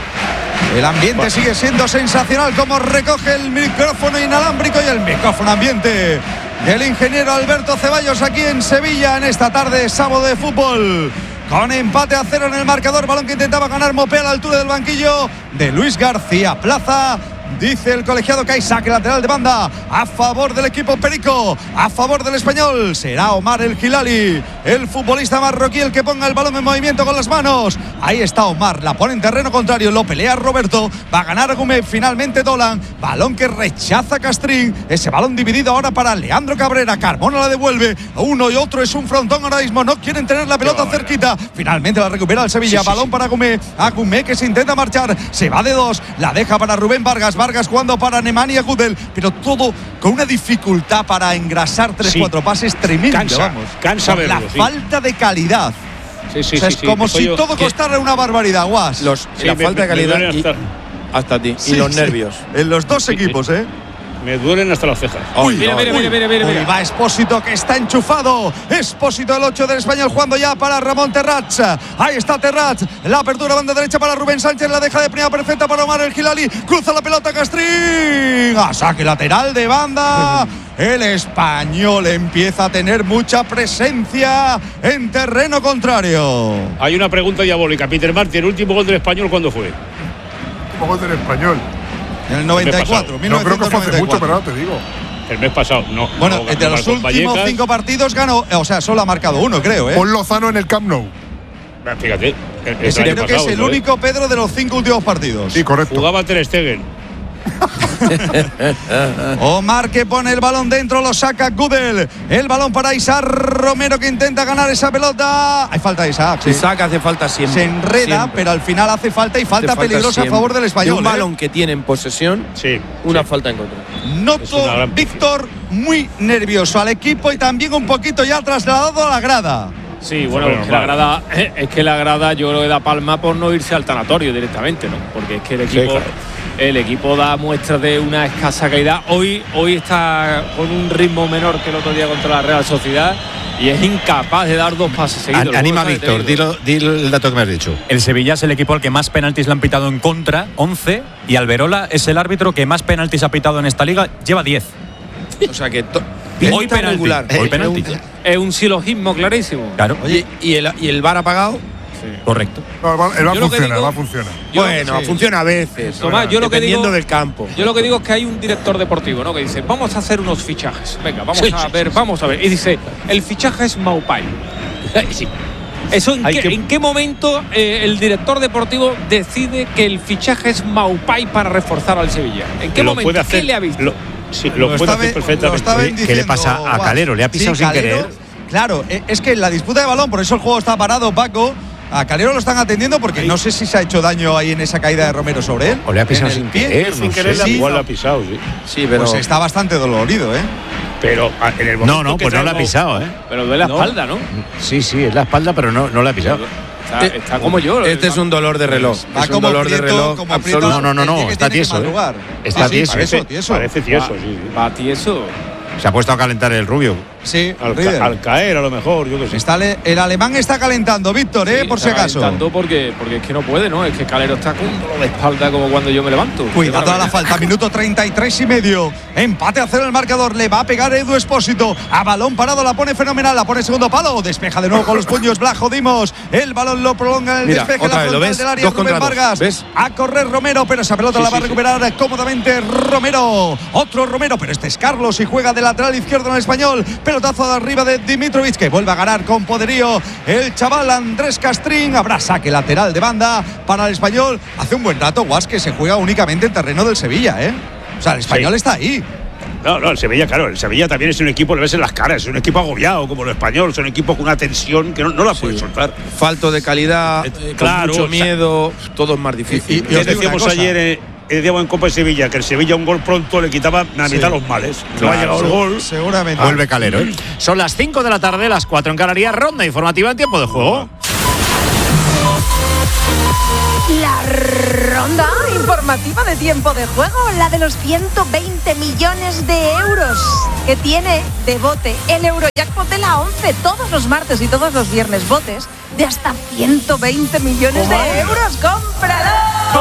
El ambiente bueno. sigue siendo sensacional, como recoge el micrófono inalámbrico y el micrófono ambiente del ingeniero Alberto Ceballos aquí en Sevilla en esta tarde sábado de fútbol. Con empate a cero en el marcador, balón que intentaba ganar Mopé a la altura del banquillo de Luis García Plaza. Dice el colegiado que hay saque lateral de banda a favor del equipo perico, a favor del español. Será Omar El Hilali, el futbolista marroquí, el que ponga el balón en movimiento con las manos. Ahí está Omar, la pone en terreno contrario, lo pelea Roberto, va a ganar Agumé, finalmente Dolan, balón que rechaza Castrín, ese balón dividido ahora para Leandro Cabrera, Carmona la devuelve, uno y otro es un frontón ahora mismo, no quieren tener la pelota cerquita, finalmente la recupera el Sevilla, sí, sí, balón sí. para Agumé, Agumé que se intenta marchar, se va de dos, la deja para Rubén Vargas, Vargas jugando para Nemanja Gudel, pero todo con una dificultad para engrasar tres, sí. cuatro pases tremendo, cansa, vamos. Cansa verlo, la sí. falta de calidad. Sí, sí, o sea, sí, es sí, como si yo, todo costara una barbaridad, Guas. Los, sí, la me, falta de calidad me y, hasta ti. Sí, y los sí. nervios. En los dos equipos, ¿eh? Me duelen hasta las cejas. Uy, mira, mira, mira, mira, mira, mira. Uy, va Expósito que está enchufado. Expósito el ocho del español jugando ya para Ramón Terrats. Ahí está Terrats. La apertura banda derecha para Rubén Sánchez. La deja de primera perfecta para Omar El Hilali. Cruza la pelota Castrín. A saque lateral de banda. El español empieza a tener mucha presencia en terreno contrario. Hay una pregunta diabólica. Peter Martí, ¿el último gol del español cuándo fue? El último gol del español. En el noventa y cuatro, no creo que fue hace mucho, pero ahora te digo. El mes pasado, no. Bueno, no, entre los últimos Vallecas. cinco partidos ganó, o sea, solo ha marcado uno, creo, ¿eh? Pon Lozano en el Camp Nou. Fíjate. El, el Ese creo pasado, que es el ¿sabes? único Pedro de los cinco últimos partidos. Sí, correcto. Jugaba Ter Stegen. Omar que pone el balón dentro, lo saca Gudel. El balón para Isaac Romero que intenta ganar esa pelota. Hay falta de Isaac. Sí. Isaac hace falta siempre. Se enreda, siempre. pero al final hace falta y falta, falta peligrosa siempre. A favor del español. De un ¿eh? balón que tiene en posesión, sí, una sí. falta en contra. Noto, Víctor, muy nervioso al equipo y también un poquito ya trasladado a la grada. Sí, bueno, es que, la grada, es que la grada yo creo que da palma por no irse al tanatorio directamente, ¿no? Porque es que el equipo, sí, claro. el equipo da muestras de una escasa calidad. Hoy, hoy está con un ritmo menor que el otro día contra la Real Sociedad y es incapaz de dar dos pases seguidos. Anima, Víctor, dilo, dilo el dato que me has dicho. El Sevilla es el equipo al que más penaltis le han pitado en contra, once, y Alberola es el árbitro que más penaltis ha pitado en esta liga, lleva diez. O sea que to- hoy penalti, regular. Hoy penalti. Es un silogismo clarísimo. Claro. Oye, ¿y el, y el V A R apagado? Sí. Correcto. No, el V A R, el V A R funciona, digo, el V A R funciona. Bueno, sí. funciona a veces. Tomás, yo lo que dependiendo digo, del campo. Yo lo que digo es que hay un director deportivo, ¿no? Que dice, vamos a hacer unos fichajes. Venga, vamos sí, a sí, ver, sí, vamos a ver. Y dice, el fichaje es Maupay. Sí. ¿Eso en, qué, que... en qué momento eh, el director deportivo decide que el fichaje es Maupay para reforzar al Sevilla? ¿En qué lo momento? puede hacer, ¿Qué le ha visto? Lo, sí, lo, lo puede hacer perfectamente. ¿Qué le pasa a Calero? ¿Le ha pisado sí, sin Calero, querer? Claro, es que la disputa de balón, por eso el juego está parado, Paco. A Calero lo están atendiendo porque no sé si se ha hecho daño ahí en esa caída de Romero sobre él. O le ha pisado en sin pie. querer. Sin no querer, sé. igual sí, lo ha pisado, sí. Sí, pero pues está bastante dolorido, ¿eh? Pero en el momento No, no, que pues no la ha traigo- pisado, ¿eh? Pero de la No. espalda, ¿no? Sí, sí, es la espalda, pero no, no la ha pisado. Está, está como yo. este es un dolor de reloj. Va Es un como dolor de Prieto, reloj como absoluto. Prieto, No, no, no, no, el que está tiene que tieso, ¿eh? madrugar. Está Sí, sí, tieso. parece Parece, tieso. parece tieso, Va, sí. sí. va tieso. Se ha puesto a calentar el rubio. Sí, Al, Rieder. ca- al caer, a lo mejor, yo qué sé. Está le- el alemán está calentando, Víctor, ¿eh? Sí, por si está acaso. calentando porque, porque es que no puede, ¿no? Es que Calero está con un dolor de espalda como cuando yo me levanto. Cuidado a la falta, minuto treinta y tres y medio. Empate a cero el marcador. Le va a pegar Edu Expósito. A balón parado la pone fenomenal. La pone segundo palo. Despeja de nuevo con los puños. Blajo Dimos. El balón lo prolonga en el Mira, despeje. otra La vez, ¿lo frontal ves? del área. Dos Rubén contra dos, Vargas. ¿ves? A correr Romero, pero esa pelota Sí, la va a sí, recuperar cómodamente Romero. Otro Romero, pero este es Carlos y juega de lateral izquierdo en el español. Pelotazo de arriba de Dimitrovic que vuelve a ganar con poderío el chaval Andrés Castrín. Habrá saque lateral de banda para el español. Hace un buen rato, Guas, que se juega únicamente en terreno del Sevilla, ¿eh? O sea, el español Sí. está ahí. No, no, el Sevilla, claro, el Sevilla también es un equipo, le ves en las caras, es un equipo agobiado como el español, es un equipo con una tensión que no, no la puede soltar. Falto de calidad, eh, claro, con mucho miedo, o sea, todo es más difícil. Y, y, y decíamos ayer eh, decíamos en Copa de Sevilla que el Sevilla un gol pronto le quitaba la mitad sí. los males. Claro, no ha llegado el gol. Seguramente. Ah. Vuelve Calero. ¿eh? Son las cinco de la tarde, las cuatro en Canarias, ronda informativa en tiempo de juego. La ronda informativa de tiempo de juego, la de los ciento veinte millones de euros que tiene de bote el Eurojackpot de la once. Todos los martes y todos los viernes botes de hasta ciento veinte millones de euros. ¡Cómpralo!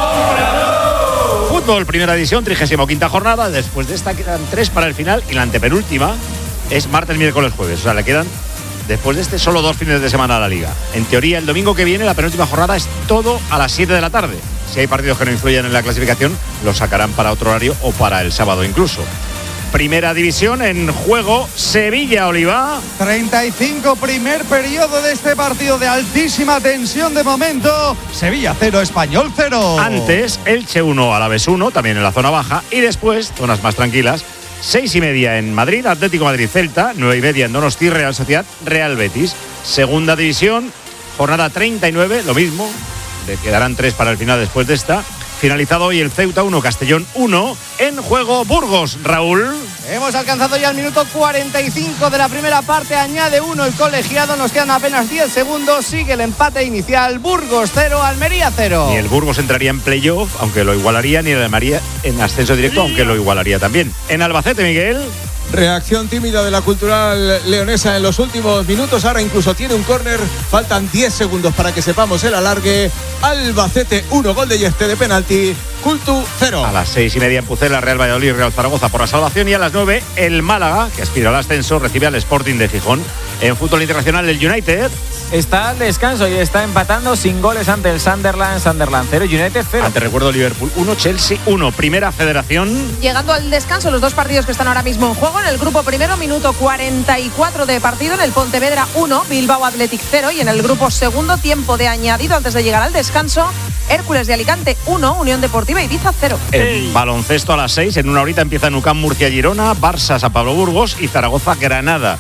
¡Cómpralo! Fútbol, primera división, trigésima quinta jornada. Después de esta quedan tres para el final y la antepenúltima es martes, miércoles, jueves. O sea, le quedan después de este solo dos fines de semana a la Liga. En teoría, el domingo que viene, la penúltima jornada, es todo a las siete de la tarde. Si hay partidos que no influyen en la clasificación, los sacarán para otro horario o para el sábado incluso. Primera división en juego, Sevilla, Oliva. treinta y cinco, primer periodo de este partido de altísima tensión de momento. Sevilla cero, Español cero. Antes, Elche uno, Alavés uno, también en la zona baja. Y después, zonas más tranquilas, seis y media en Madrid, Atlético Madrid Celta, nueve y media en Donosti, Real Sociedad, Real Betis. Segunda división, jornada treinta y nueve, lo mismo, le quedarán tres para el final después de esta. Finalizado hoy el Ceuta uno, Castellón uno, en juego Burgos, Raúl. Hemos alcanzado ya el minuto cuarenta y cinco de la primera parte, añade uno el colegiado, nos quedan apenas diez segundos, sigue el empate inicial, Burgos cero, Almería cero. Ni el Burgos entraría en playoff, aunque lo igualaría, ni el Almería en ascenso directo, aunque lo igualaría también. En Albacete, Miguel. Reacción tímida de la Cultural leonesa en los últimos minutos. Ahora incluso tiene un córner. Faltan diez segundos para que sepamos el alargue. Albacete uno, gol de Yeste de penalti. Cultu cero. A las seis y media en Pucela, Real Valladolid, Real Zaragoza por la salvación. Y a las nueve el Málaga, que aspira al ascenso, recibe al Sporting de Gijón. En fútbol internacional, el United está al descanso y está empatando sin goles ante el Sunderland. Sunderland cero, United cero. Ante, recuerdo, Liverpool uno, Chelsea uno. Primera Federación. Llegando al descanso, los dos partidos que están ahora mismo en juego. En el grupo primero, minuto cuarenta y cuatro de partido. En el Pontevedra uno, Bilbao Athletic cero. Y en el grupo segundo, tiempo de añadido antes de llegar al descanso, Hércules de Alicante uno, Unión Deportiva Ibiza cero. El baloncesto a las seis. En una horita empieza Nucam Murcia Girona, Barça San Pablo Burgos y Zaragoza Granada.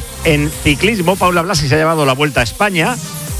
En ciclismo, Paula Blasi se ha llevado la Vuelta a España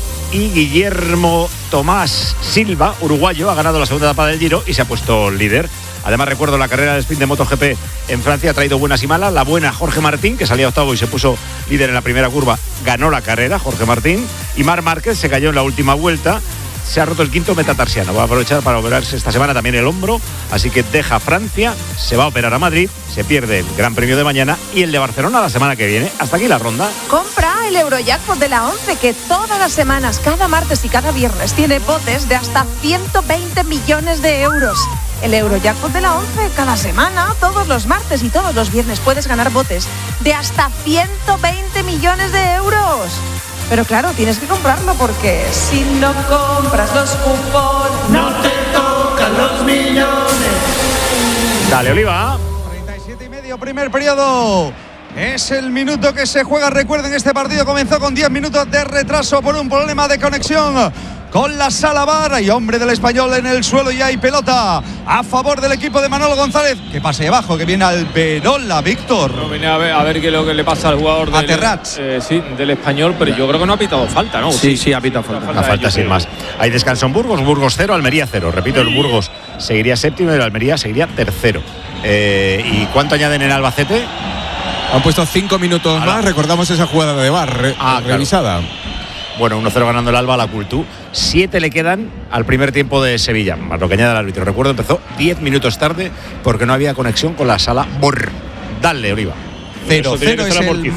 y Guillermo Tomás Silva, uruguayo, ha ganado la segunda etapa del Giro y se ha puesto líder. Además, recuerdo la carrera de sprint de MotoGP en Francia, ha traído buenas y malas. La buena, Jorge Martín, que salía octavo y se puso líder en la primera curva, ganó la carrera, Jorge Martín. Y Marc Márquez se cayó en la última vuelta. Se ha roto el quinto metatarsiano. Va a aprovechar para operarse esta semana también el hombro. Así que deja Francia, se va a operar a Madrid, se pierde el Gran Premio de mañana y el de Barcelona la semana que viene. Hasta aquí la ronda. Compra el Eurojackpot de la once, que todas las semanas, cada martes y cada viernes, tiene botes de hasta ciento veinte millones de euros. El Eurojackpot de la once, cada semana, todos los martes y todos los viernes puedes ganar botes de hasta ciento veinte millones de euros. Pero claro, tienes que comprarlo porque si no compras los cupones, no te tocan los millones. Dale, Oliva. treinta y siete y medio, primer periodo. Es el minuto que se juega. Recuerden, este partido comenzó con diez minutos de retraso por un problema de conexión con la sala VAR. Hay hombre del Español en el suelo y hay pelota a favor del equipo de Manolo González. Que pase abajo, que viene Alberola, Víctor. No, viene a ver, a ver qué es lo que le pasa al jugador del, Terrats. Eh, sí, del Español, pero yo creo que no ha pitado falta, ¿no? Sí, sí, ha pitado falta. Una falta sin más. Hay descanso en Burgos, Burgos cero, Almería cero. Repito, el Burgos seguiría séptimo y el Almería seguiría tercero. Eh, ¿Y cuánto añaden en Albacete? Han puesto cinco minutos más. Recordamos esa jugada de VAR re ah, revisada. Claro. Bueno, uno cero ganando el Alba a la Cultú. Siete le quedan al primer tiempo de Sevilla, más lo que añade el árbitro. Recuerdo, empezó diez minutos tarde porque no había conexión con la sala B O R. Dale, Oliva. cero cero es el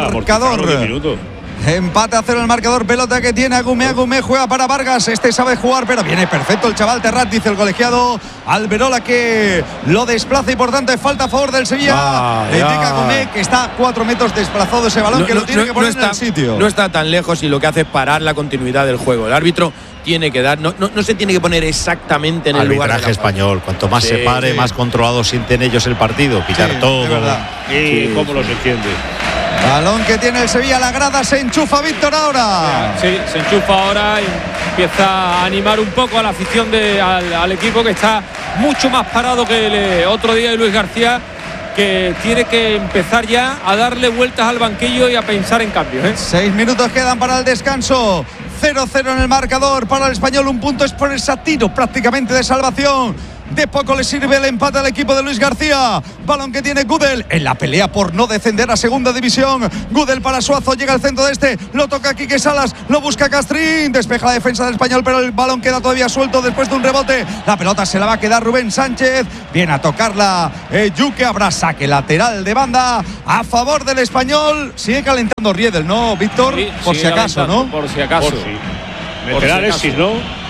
marcador. Empate a cero el marcador, pelota que tiene Agumé, Agumé juega para Vargas, este sabe jugar, pero viene perfecto el chaval Terrat, dice el colegiado. Alberola que lo desplaza y por tanto es falta a favor del Sevilla. Le indica Agumé que está a cuatro metros desplazado ese balón, no, que lo tiene no, que poner no está, en el sitio. No está tan lejos y lo que hace es parar la continuidad del juego. El árbitro tiene que dar, no, no, no se tiene que poner exactamente en el lugar. Arbitraje español, cuanto más sí, se pare, sí. más controlado sienten ellos el partido, pitar sí, todo. Y sí, cómo los entiende. Balón que tiene el Sevilla, la grada se enchufa Víctor ahora. Sí, se enchufa ahora y empieza a animar un poco a la afición de, al, al equipo, que está mucho más parado que el otro día de Luis García, que tiene que empezar ya a darle vueltas al banquillo y a pensar en cambios, ¿eh? Seis minutos quedan para el descanso. cero cero en el marcador para el Español. Un punto es por ese tiro prácticamente de salvación. De poco le sirve el empate al equipo de Luis García. Balón que tiene Gudel en la pelea por no descender a segunda división. Gudel para Suazo, llega al centro de este, lo toca Quique Salas, lo busca Castrín, despeja la defensa del Español, pero el balón queda todavía suelto después de un rebote. La pelota se la va a quedar Rubén Sánchez, viene a tocarla eh, Yuke, habrá saque lateral de banda a favor del Español. Sigue calentando Riedel, ¿no, Víctor? Sí, por si acaso, ¿no? Por si acaso. Por si. Meterá Alexis, ¿no?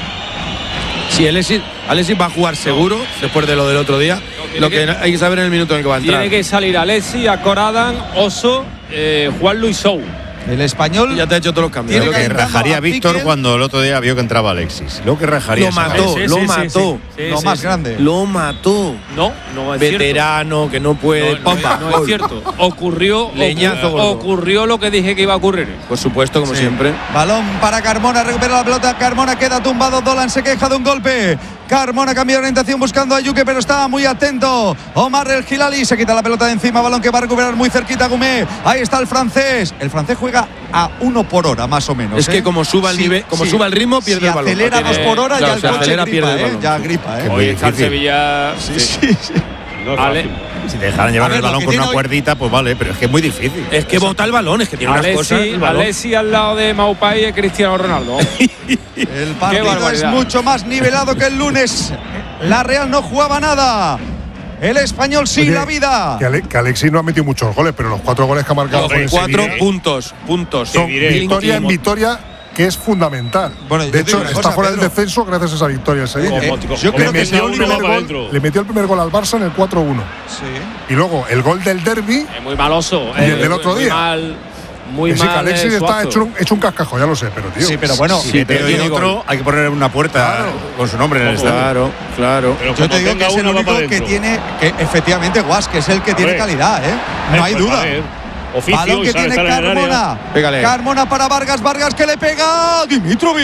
Sí, Alexis, Alexis va a jugar seguro después de lo del otro día. No, lo que, que, hay que saber en el minuto en el que va a entrar. Tiene que salir Alexis, Acoradan, Oso, eh, Juan Luis Sou. El Español y ya te ha hecho todos los cambios. Lo que rajaría Víctor cuando el otro día vio que entraba Alexis. Lo que rajaría. Lo mató, sí, sí, lo sí, mató. Sí, sí. Sí, lo sí, más sí. grande. Lo mató. No, no es Veterano, cierto. que no puede. No, no, no es cierto. Ocurrió, Leñazo ocurrió, ocurrió lo que dije que iba a ocurrir. Por supuesto, como sí. siempre. Balón para Carmona, recupera la pelota. Carmona queda tumbado. Dolan se queja de un golpe. Carmona cambia de orientación buscando a Yuke, pero está muy atento. Omar El Hilali se quita la pelota de encima. Balón que va a recuperar muy cerquita Gumé. Ahí está el francés. El francés juega a uno por hora, más o menos. Es ¿eh? que como suba el sí, nivel, como sí. suba el ritmo, pierde si el balón. acelera dos por hora, claro, ya el coche gripa, pierde el ¿eh? balón. Ya gripa, ¿eh? Hoy está el Sevilla. Sí, sí, sí. No, Ale, si te dejaran llevar ver, el balón con una hoy... cuerdita, pues vale, pero es que es muy difícil. Es que bota el balón, es que tiene Alessi, unas cosas. El Alessi al lado de Maupay y Cristiano Ronaldo. El partido es mucho más nivelado que el lunes. La Real no jugaba nada. El Español sí, la vida. Que, Ale, que Alexis no ha metido muchos goles, pero los cuatro goles que ha marcado con cuatro diré, puntos, puntos. Son victoria en victoria, que es fundamental. Bueno, de hecho, está cosa, fuera Pedro. del descenso gracias a esa victoria el Sevilla. Eh, yo creo le, que metió el primer gol, le metió el primer gol al Barça en el cuatro uno. Sí. Y luego el gol del derbi. Es muy maloso. Y el del otro muy día. Mal, muy que sí, mal. Que Alexis está hecho un, hecho un cascajo, ya lo sé, pero tío. Sí, pero bueno, si sí, pero y otro, hay que poner una puerta claro. con su nombre en el estadio. Claro, claro. Pero yo te digo que es el único que tiene, que efectivamente Guas, que es el que tiene ver, calidad, ¿eh? No hay duda. Oficio, balón que tiene Carmona. Carmona para Vargas. Vargas que le pega. Dimitrovic.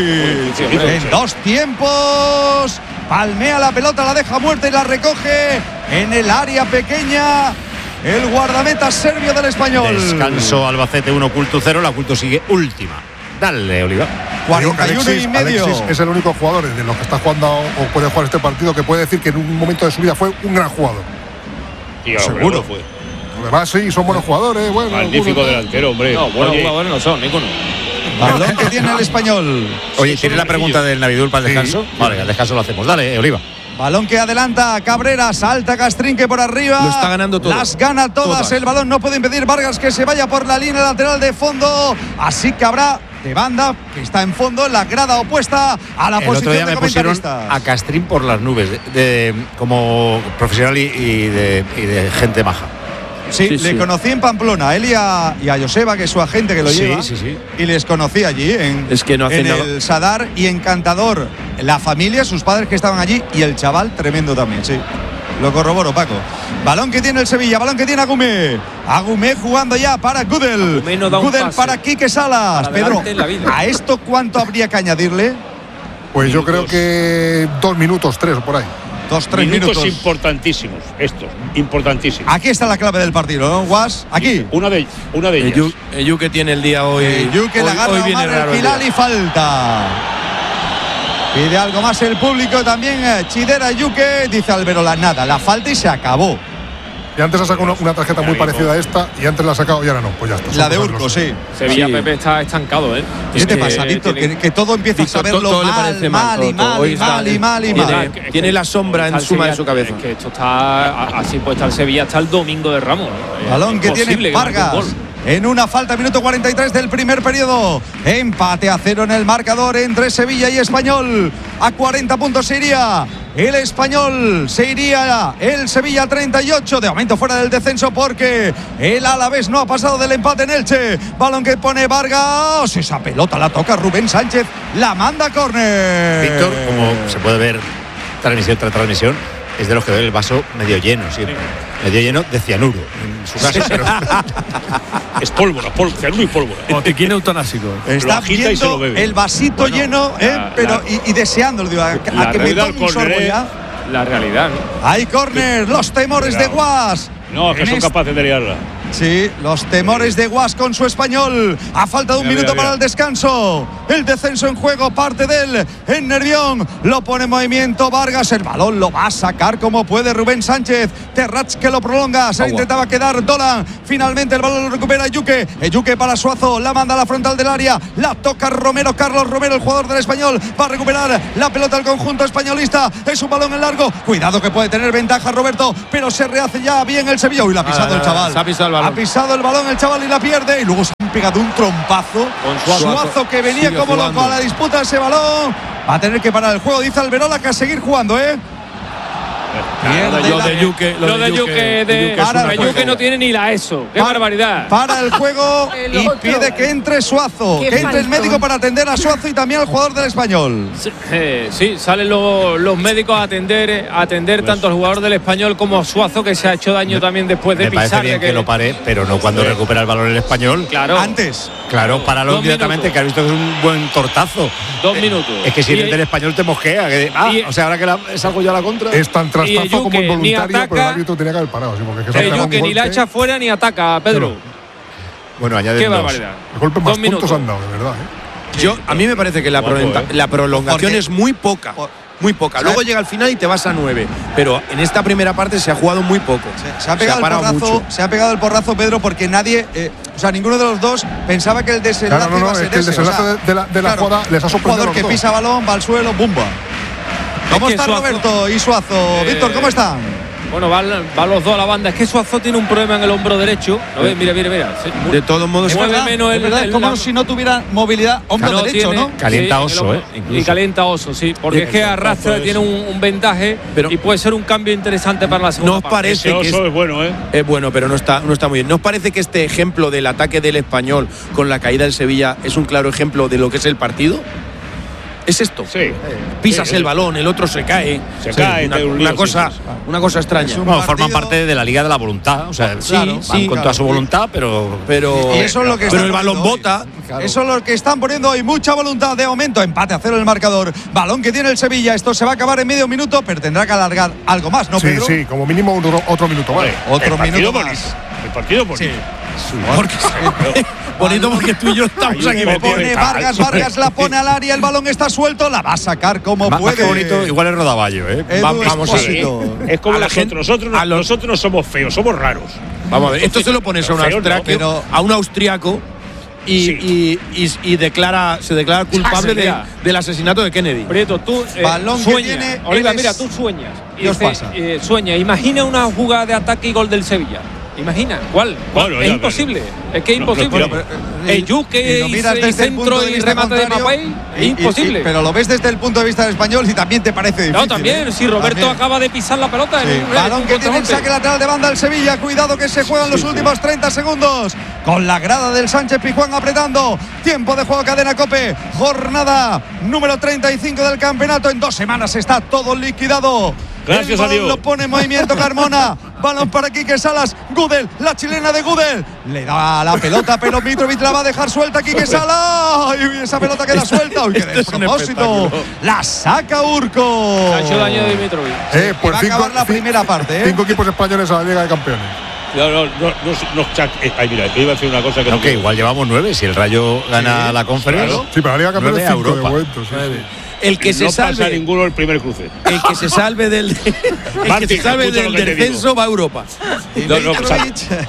En dos tiempos. Palmea la pelota, la deja muerta y la recoge en el área pequeña. El guardameta serbio del Español. Descanso Albacete uno, Culto cero. La Culto sigue última. Dale, Oliva. cuarenta y uno Alexis, y medio. Alexis es el único jugador de los que está jugando o puede jugar este partido que puede decir que en un momento de su vida fue un gran jugador. Y seguro fue. Además, sí, son buenos jugadores. Bueno, magnífico delantero, hombre. No, buenos Oye. jugadores no son, ninguno. Balón que tiene el Español. Oye, ¿tienes la pregunta del Navidul para el descanso? Sí. Vale, al descanso lo hacemos. Dale, Oliva. Balón que adelanta Cabrera, salta Castrinque por arriba. Lo está ganando todo. Las gana todas. todas. El balón no puede impedir Vargas que se vaya por la línea lateral de fondo. Así que habrá de banda que está en fondo en la grada opuesta a la el posición otro día de me pusieron a Castrín por las nubes de, de, como profesional y, y, de, y de gente maja. Sí, sí, le sí. conocí en Pamplona, él y a, y a Joseba, que es su agente que lo sí, lleva. Sí, sí. Y les conocí allí en, es que no hace en nada. el Sadar, y encantador. La familia, sus padres que estaban allí y el chaval tremendo también, sí. Lo corroboro, Paco. Balón que tiene el Sevilla, balón que tiene Agumé. Agumé jugando ya para Gudel. No Gudel para Quique Salas. Para Pedro, ¿a esto cuánto habría que añadirle? Pues yo creo que dos minutos, tres o por ahí. Dos, tres minutos, minutos importantísimos, estos, importantísimos. Aquí está la clave del partido, ¿no, Guas? Aquí. Una de, una de ellas. El Yuke tiene el día hoy. El Yuke la agarra Omar El Hilali y falta. Pide algo más el público también. Chidera Yuke, dice Alberola, nada, la falta y se acabó. Y antes ha sacado una, una tarjeta muy parecida a esta y antes la ha sacado y ahora no, pues ya está. La de Urco, sí. Sevilla sí. Pepe está estancado, ¿eh? ¿Qué te pasa, Víctor? Tiene... Que, que todo empieza Víctor, a saberlo todo, todo mal, mal, y mal, y mal, y mal, y mal. Tiene, mal. tiene la sombra en suma de su cabeza. Es que esto está así, puede estar Sevilla hasta el domingo de Ramos. Balón que tiene Vargas. En una falta, minuto cuarenta y tres del primer periodo. Empate a cero en el marcador entre Sevilla y Español. A cuarenta puntos se iría el Español, se iría el Sevilla treinta y ocho. De momento fuera del descenso porque el Alavés no ha pasado del empate en Elche. Balón que pone Vargas. Esa pelota la toca Rubén Sánchez. La manda a córner. Víctor, como se puede ver transmisión tras transmisión, es de los que ve el vaso medio lleno siempre. Medio lleno de cianuro en su caso, pero es pólvora, pólvora, cianuro y pólvora. Botiquín eutonásico. Está viendo el vasito bueno, lleno, ¿eh? La, pero la, y, y deseándolo, digo, a, a que me tome un sorbo ya. La realidad, ¿no? Hay córner, los temores claro. de Guas. No, que son este... capaces de liarla. Sí, los temores de Guas con su Español. A falta de un mira, minuto mira, para mira. el descanso. El descenso en juego, parte de él en Nervión. Lo pone en movimiento Vargas. El balón lo va a sacar como puede Rubén Sánchez. Terrats que lo prolonga. Se le intentaba quedar Dolan. Finalmente el balón lo recupera Eyuque. Eyuque para Suazo. La manda a la frontal del área. La toca Romero. Carlos Romero, el jugador del Español. Va a recuperar la pelota al conjunto españolista. Es un balón en largo. Cuidado que puede tener ventaja Roberto. Pero se rehace ya bien el Sevilla. Uy, la ha pisado ah, el chaval. Se ha pisado el balón. Ha pisado el balón el chaval y la pierde. Y luego se han pegado un trompazo. Con Suazo, Suazo que venía sigue como jugando. loco a la disputa de ese balón. Va a tener que parar el juego, dice Alberola, que a seguir jugando, ¿eh? Pierde lo de Yuque, lo, lo de Yuque, de, de, de Yuque no tiene ni la ESO. ¡Qué para, barbaridad! Para el juego y pide que entre Suazo, que entre el médico para atender a Suazo y también al jugador del Español. Sí, eh, sí salen los, los médicos a atender, a atender pues, tanto al jugador del Español como a Suazo, que se ha hecho daño también después de me pisar. Parece bien que, que lo pare, pero no cuando sí. recupera el balón el Español. Claro. Antes. Claro, páralo inmediatamente, que has visto que es un buen tortazo. Dos minutos. Es que si eres del Español te mosquea. Que, ah, y, o sea, ahora que la, salgo yo a la contra. Es tan trastazo como involuntario, ataca, pero el árbitro tenía que haber parado. ¿Sí? Porque es que el Yuque ni la echa fuera ni ataca, Pedro. Bueno, añade Qué dos. barbaridad. El golpe más dos puntos minutos. han dado, de verdad. ¿eh? Yo, a mí me parece que la, Guapo, prolonga, eh. la prolongación Porque, es muy poca. Muy poca. Luego llega al final y te vas a nueve. Pero en esta primera parte se ha jugado muy poco. Se, se ha pegado se ha el porrazo, mucho. se ha pegado el porrazo, Pedro, porque nadie, eh, o sea, ninguno de los dos pensaba que el desenlace claro, no, no, iba a ser es que el ese. desenlace O sea, de la, de la claro, jugada les ha sorprendido. Un jugador que dos. pisa balón, va al suelo, bumba. ¿Cómo está Suazo, Roberto y Suazo? Eh, Víctor, ¿cómo están? Bueno, van, van los dos a la banda. Es que Suazo tiene un problema en el hombro derecho. ¿Lo ves? Mira, mira, mira. Se, de todos modos, mueve verdad, menos el, verdad, el, como la, si no tuviera movilidad hombro no derecho, tiene, ¿no? Calienta sí, oso, ¿eh? Incluso. Y calienta oso, sí. Porque sí, es que arrastra, tiene un, un vendaje pero, y puede ser un cambio interesante para la segunda ¿no os parece parte. que Ese oso es, es bueno, ¿eh? Es bueno, pero no está, no está muy bien. ¿No os parece que este ejemplo del ataque del Español con la caída del Sevilla es un claro ejemplo de lo que es el partido? ¿Es esto? Sí. Pisas sí, el sí. balón, el otro se cae. Se sí, cae. Una, un una lío, cosa, sí, sí. una cosa extraña. Un bueno, forman parte de la Liga de la Voluntad. O sea, sí, claro, sí, van con claro, toda su sí. voluntad, pero. Pero, y eso es lo que pero el balón bota. Claro. Eso es lo que están poniendo hoy. Mucha voluntad de momento. Empate a cero en el marcador. Balón que tiene el Sevilla. Esto se va a acabar en medio minuto, pero tendrá que alargar algo más, ¿no, sí, Pedro? Sí, como mínimo otro, otro minuto más. Otro el minuto bonito. más. El partido bonito. Sí. Porque, bonito porque tú y yo estamos aquí. Pone Vargas, Vargas la pone al área, el balón está suelto, la va a sacar como más, puede. Más bonito, igual es Rodaballo, ¿eh? Edu vamos a ver. Es como a la nosotros, gente, nosotros, a los, nosotros no somos feos, somos raros. Vamos a ver, esto se lo pones a un, austriaco, pero, a un austriaco y, sí. y, y, y declara, se declara culpable de, del asesinato de Kennedy. Prieto, tú eh, balón sueñas. que tiene Oliva, eres... mira, tú sueñas. ¿Qué y os dice, pasa? Eh, sueña, imagina una jugada de ataque y gol del Sevilla. Imagina, ¿cuál? ¿Cuál? Bueno, es ya, imposible. pero, es que es no, imposible. pero, pero, el Yuque y, y, y centro y remate de Papay es imposible. Y, y, pero lo ves desde el punto de vista del español y también te parece difícil. No, también. ¿eh? Si Roberto también. acaba de pisar la pelota. Sí. En un, balón en que tiene el saque lateral de banda el Sevilla. Cuidado que se juegan sí, los sí, últimos sí. treinta segundos. Con la grada del Sánchez Pizjuán apretando. Tiempo de juego, cadena COPE. Jornada número treinta y cinco del campeonato. En dos semanas está todo liquidado. Gracias a Dios. Lo pone en movimiento Carmona. Balón para Quique Salas. Gudel, la chilena de Gudel. Le da la pelota, pero Mitrovic la va a dejar suelta. Quique Salas. Y esa pelota queda suelta. Uy, qué despropósito. La saca Urco. Ha hecho daño de Mitrovic. Eh, por va cinco, a acabar la primera parte. ¿eh? Cinco equipos españoles a la Liga de Campeones. No, no, no, no, no eh, ay, mira, yo iba a decir una cosa que. Aunque no, igual llevamos nueve. Si el Rayo gana sí, la conferencia. Claro. Sí, pero la Liga de Campeones nueve a cinco Europa. de momento. Sí, sí. El que no se salve pasa ninguno el primer cruce. El que se salve del el Martín, que se salve del descenso va a Europa. No, no, o sea,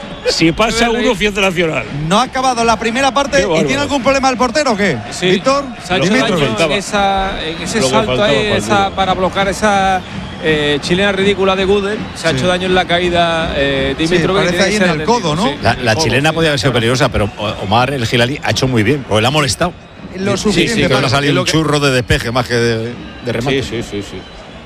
si pasa uno, fiesta nacional. No ha acabado la primera parte y tiene algún problema el portero o qué? Sí. Víctor, se ha hecho daño en, esa, en ese Luego salto faltaba, ahí, esa, para bloquear esa eh, chilena ridícula de Gudel. Se ha sí. hecho daño en la caída eh, Dimitrovic. Sí, parece ahí en el codo, ¿no? Sí, la, la codo, chilena sí, podía haber sido peligrosa, pero Omar el Gilali ha hecho muy bien, porque le ha molestado. Lo suficiente sí, sí, que para ha salido un churro de despeje más que de, de remate. Sí, sí, sí, sí.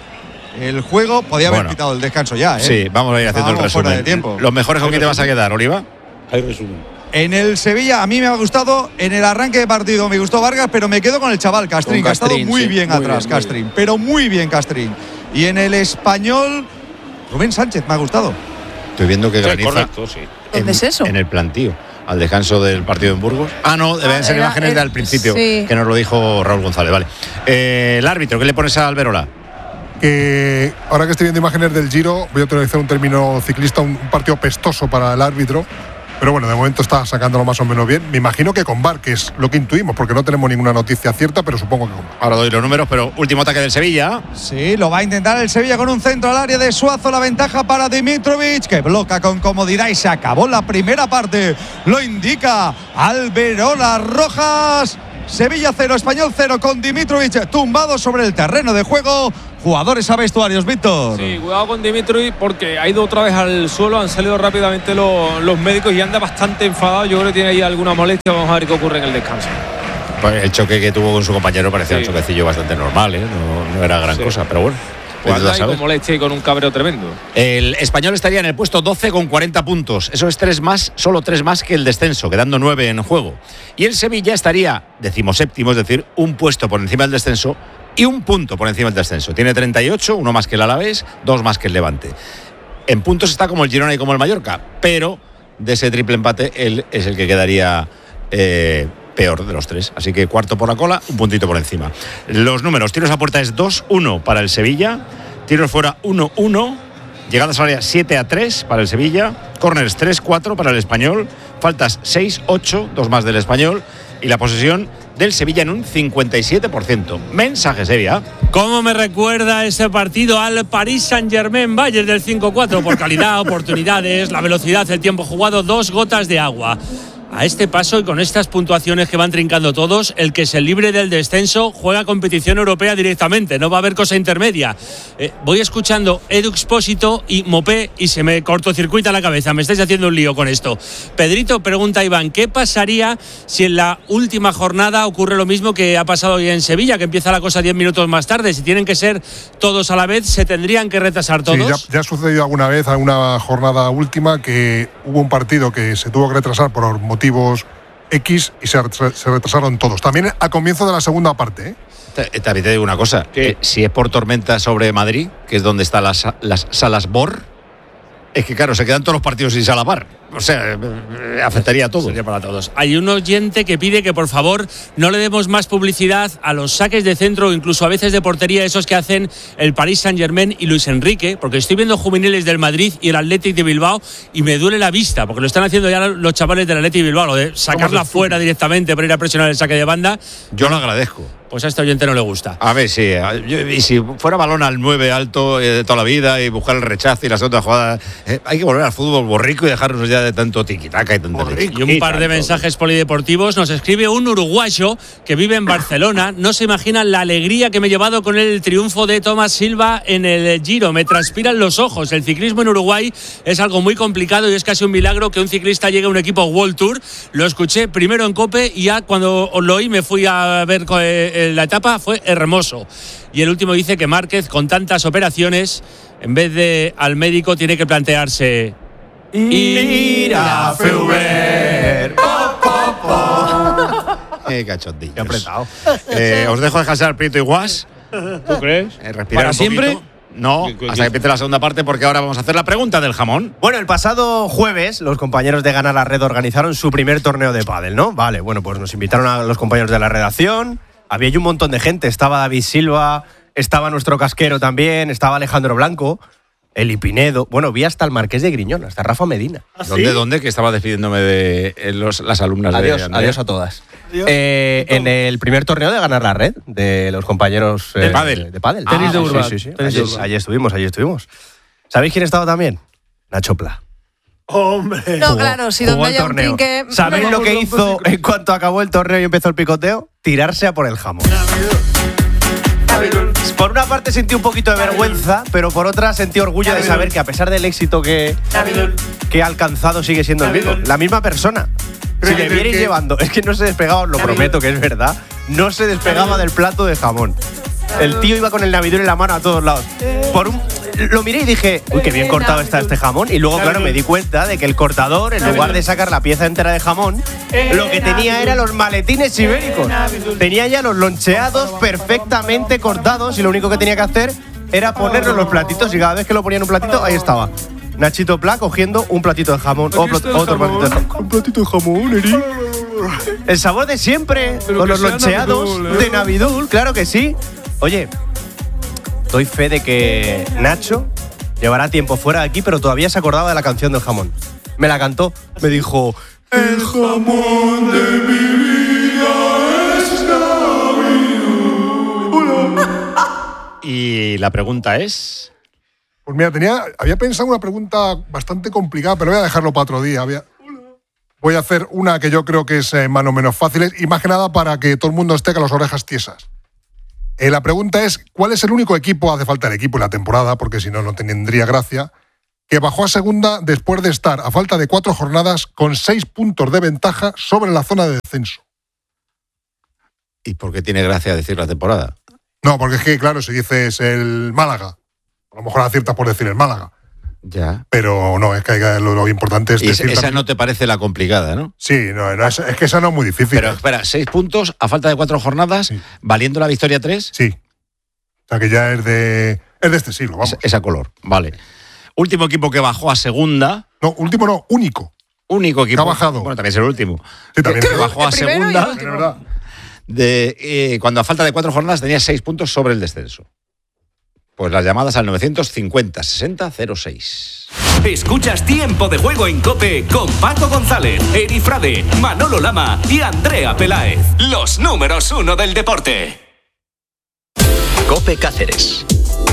El juego podía haber bueno, quitado el descanso ya, ¿eh? Sí, vamos a ir haciendo Estábamos el resumen. Tiempo. ¿Los mejores con quién te vas a quedar, Oliva? Hay resumen. En el Sevilla, a mí me ha gustado, en el arranque de partido me gustó Vargas, pero me quedo con el chaval Castrín, Castrín que ha estado muy sí, bien muy atrás, bien, Castrín, bien. pero muy bien Castrín. Y en el español, Rubén Sánchez me ha gustado. Estoy viendo que Sí, graniza correcto, sí. ¿Dónde es eso? En el plantío, al descanso del partido en Burgos. Ah, no, deben Ah, ser era- imágenes era- del principio, sí. que nos lo dijo Raúl González. Vale. Eh, el árbitro, ¿qué le pones a Alberola? que ahora que estoy viendo imágenes del Giro, voy a utilizar un término ciclista, un, un partido pestoso para el árbitro. Pero bueno, de momento está sacándolo más o menos bien. Me imagino que con V A R, que es lo que intuimos, porque no tenemos ninguna noticia cierta, pero supongo que con V A R. Ahora doy los números, pero último ataque del Sevilla. Sí, lo va a intentar el Sevilla con un centro al área de Suazo. La ventaja para Dimitrovic, que bloca con comodidad y se acabó la primera parte. Lo indica Alberola Rojas. Sevilla cero, Español cero, con Dimitrovic tumbado sobre el terreno de juego. Jugadores a vestuarios, Víctor. Sí, cuidado con Dimitrovic porque ha ido otra vez al suelo, han salido rápidamente los, los médicos y anda bastante enfadado. Yo creo que tiene ahí alguna molestia. Vamos a ver qué ocurre en el descanso. Pues el choque que tuvo con su compañero parecía sí. un choquecillo bastante normal, ¿eh? no, no era gran sí. cosa, pero bueno. Pues anda ahí con molestia y con un cabreo tremendo. El Español estaría en el puesto doce con cuarenta puntos. Eso es tres más, solo tres más que el descenso, quedando nueve en juego. Y el Sevilla estaría decimoséptimo, es decir, un puesto por encima del descenso y un punto por encima del descenso. Tiene treinta y ocho, uno más que el Alavés, dos más que el Levante. En puntos está como el Girona y como el Mallorca, pero de ese triple empate él es el que quedaría eh, peor de los tres. Así que cuarto por la cola, un puntito por encima. Los números: tiros a puerta es dos uno para el Sevilla, tiros fuera uno uno, llegadas al área siete a tres para el Sevilla, córners tres cuatro para el Español, faltas seis ocho, dos más del Español, y la posesión del Sevilla en un cincuenta y siete por ciento. Mensaje, Sevilla. ¿Cómo me recuerda ese partido al Paris Saint-Germain Bayern del cinco cuatro? Por calidad, oportunidades, la velocidad, el tiempo jugado, dos gotas de agua. A este paso y con estas puntuaciones que van trincando todos, el que se libre del descenso juega competición europea directamente, no va a haber cosa intermedia. Eh, voy escuchando Edu Expósito y Mopé y se me cortocircuita la cabeza, me estáis haciendo un lío con esto. Pedrito pregunta a Iván, ¿qué pasaría si en la última jornada ocurre lo mismo que ha pasado hoy en Sevilla, que empieza la cosa diez minutos más tarde? Si tienen que ser todos a la vez, ¿se tendrían que retrasar todos? Sí, ya, ya ha sucedido alguna vez, alguna jornada última, que hubo un partido que se tuvo que retrasar por motivos motivos X y se, se retrasaron todos. También al comienzo de la segunda parte, ¿eh? También te digo una cosa, eh, si es por tormenta sobre Madrid, que es donde están las, las salas B O R, es que claro, se quedan todos los partidos sin sala V A R. O sea, afectaría a todos. Sería para todos. Hay un oyente que pide que por favor no le demos más publicidad a los saques de centro o incluso a veces de portería, esos que hacen el Paris Saint-Germain y Luis Enrique, porque estoy viendo juveniles del Madrid y el Athletic de Bilbao y me duele la vista, porque lo están haciendo ya los chavales del Athletic de Bilbao, lo de sacarla fuera directamente para ir a presionar el saque de banda. Yo lo agradezco. Pues a este oyente no le gusta. A ver, sí. Y si fuera balón al nueve alto eh, de toda la vida y buscar el rechazo y las otras jugadas, eh, hay que volver al fútbol borrico y dejarnos ya de tanto tiquitaca y tanta leche. Y un par de mensajes polideportivos. Nos escribe un uruguayo que vive en Barcelona. No se imagina la alegría que me he llevado con el triunfo de Tomás Silva en el Giro. Me transpiran los ojos. El ciclismo en Uruguay es algo muy complicado y es casi un milagro que un ciclista llegue a un equipo World Tour. Lo escuché primero en COPE y ya cuando lo oí me fui a ver la etapa, fue hermoso. Y el último dice que Márquez, con tantas operaciones, en vez de al médico tiene que plantearse ir a Feuber. Qué cachondillo. Qué apretado. Eh, os dejo descansar Prieto y Guas. ¿Tú crees? Eh, respirar ¿Para un siempre? poquito. No, hasta que empiece la segunda parte, porque ahora vamos a hacer la pregunta del jamón. Bueno, el pasado jueves los compañeros de Gana la Red organizaron su primer torneo de pádel, ¿no? Vale, bueno, pues nos invitaron a los compañeros de la redacción. Había ahí un montón de gente. Estaba David Silva, estaba nuestro casquero también, estaba Alejandro Blanco, Eli Pinedo. Bueno, vi hasta el Marqués de Griñón, hasta Rafa Medina. ¿Ah, ¿Dónde, sí? ¿Dónde? Que estaba despidiéndome de los, las alumnas adiós, de Andrea. Adiós a todas. Adiós. Eh, en el primer torneo de Ganar la Red, de los compañeros eh, de pádel. De pádel. Tenis ah, de Urban. Sí, sí, sí. Allí, allí estuvimos, allí estuvimos. ¿Sabéis quién estaba también? Nacho Pla. ¡Hombre! No, jugó, claro, si donde haya un trinque... ¿Sabéis lo que hizo en cuanto acabó el torneo y empezó el picoteo? Tirarse a por el jamón. Por una parte sentí un poquito de vergüenza, pero por otra sentí orgullo de saber que a pesar del éxito que, que ha alcanzado sigue siendo el mismo. La misma persona. Si le vierais llevando, es que no se despegaba, os lo prometo que es verdad, no se despegaba del plato de jamón. El tío iba con el navidul en la mano a todos lados. Por un, lo miré y dije, uy, qué bien cortado está este jamón. Y luego, claro, me di cuenta de que el cortador, en lugar de sacar la pieza entera de jamón, lo que tenía era los maletines ibéricos. Tenía ya los loncheados perfectamente cortados y lo único que tenía que hacer era ponerlo en los platitos y cada vez que lo ponía en un platito, ahí estaba Nachito Pla cogiendo un platito de jamón, otro, otro platito de jamón. Un platito de jamón, Eri. El sabor de siempre, con los loncheados de Navidul, claro que sí. Oye, doy fe de que Nacho llevará tiempo fuera de aquí, pero todavía se acordaba de la canción del jamón. Me la cantó, me dijo: el jamón de mi vida es Navidad. Y la pregunta es... Pues mira, tenía, había pensado una pregunta bastante complicada, pero voy a dejarlo para otro día. Voy a, voy a hacer una que yo creo que es eh, más o menos fácil, y más que nada para que todo el mundo esté con las orejas tiesas. Eh, la pregunta es, ¿cuál es el único equipo, hace falta el equipo en la temporada, porque si no, no tendría gracia, que bajó a segunda después de estar, a falta de cuatro jornadas, con seis puntos de ventaja sobre la zona de descenso? ¿Y por qué tiene gracia decir la temporada? No, porque es que, claro, si dices el Málaga, a lo mejor aciertas por decir el Málaga. Ya. Pero no, es que lo, lo importante es y decir... Esa también, no te parece la complicada, ¿no? Sí, no, no es, es que esa no es muy difícil. Pero espera, seis puntos a falta de cuatro jornadas, sí. ¿Valiendo la victoria tres? Sí. O sea que ya es de, es de este siglo, vamos. Es, es a color, vale. Último equipo que bajó a segunda. No, último no, único. Único equipo. Que ha bajado. Bueno, también es el último. Sí, también. Que bajó a segunda. Es verdad. De, eh, cuando a falta de cuatro jornadas tenía seis puntos sobre el descenso. Pues las llamadas al novecientos cincuenta sesenta cero seis. Escuchas Tiempo de Juego en COPE con Paco González, Eri Frade, Manolo Lama y Andrea Peláez. Los números uno del deporte. COPE Cáceres.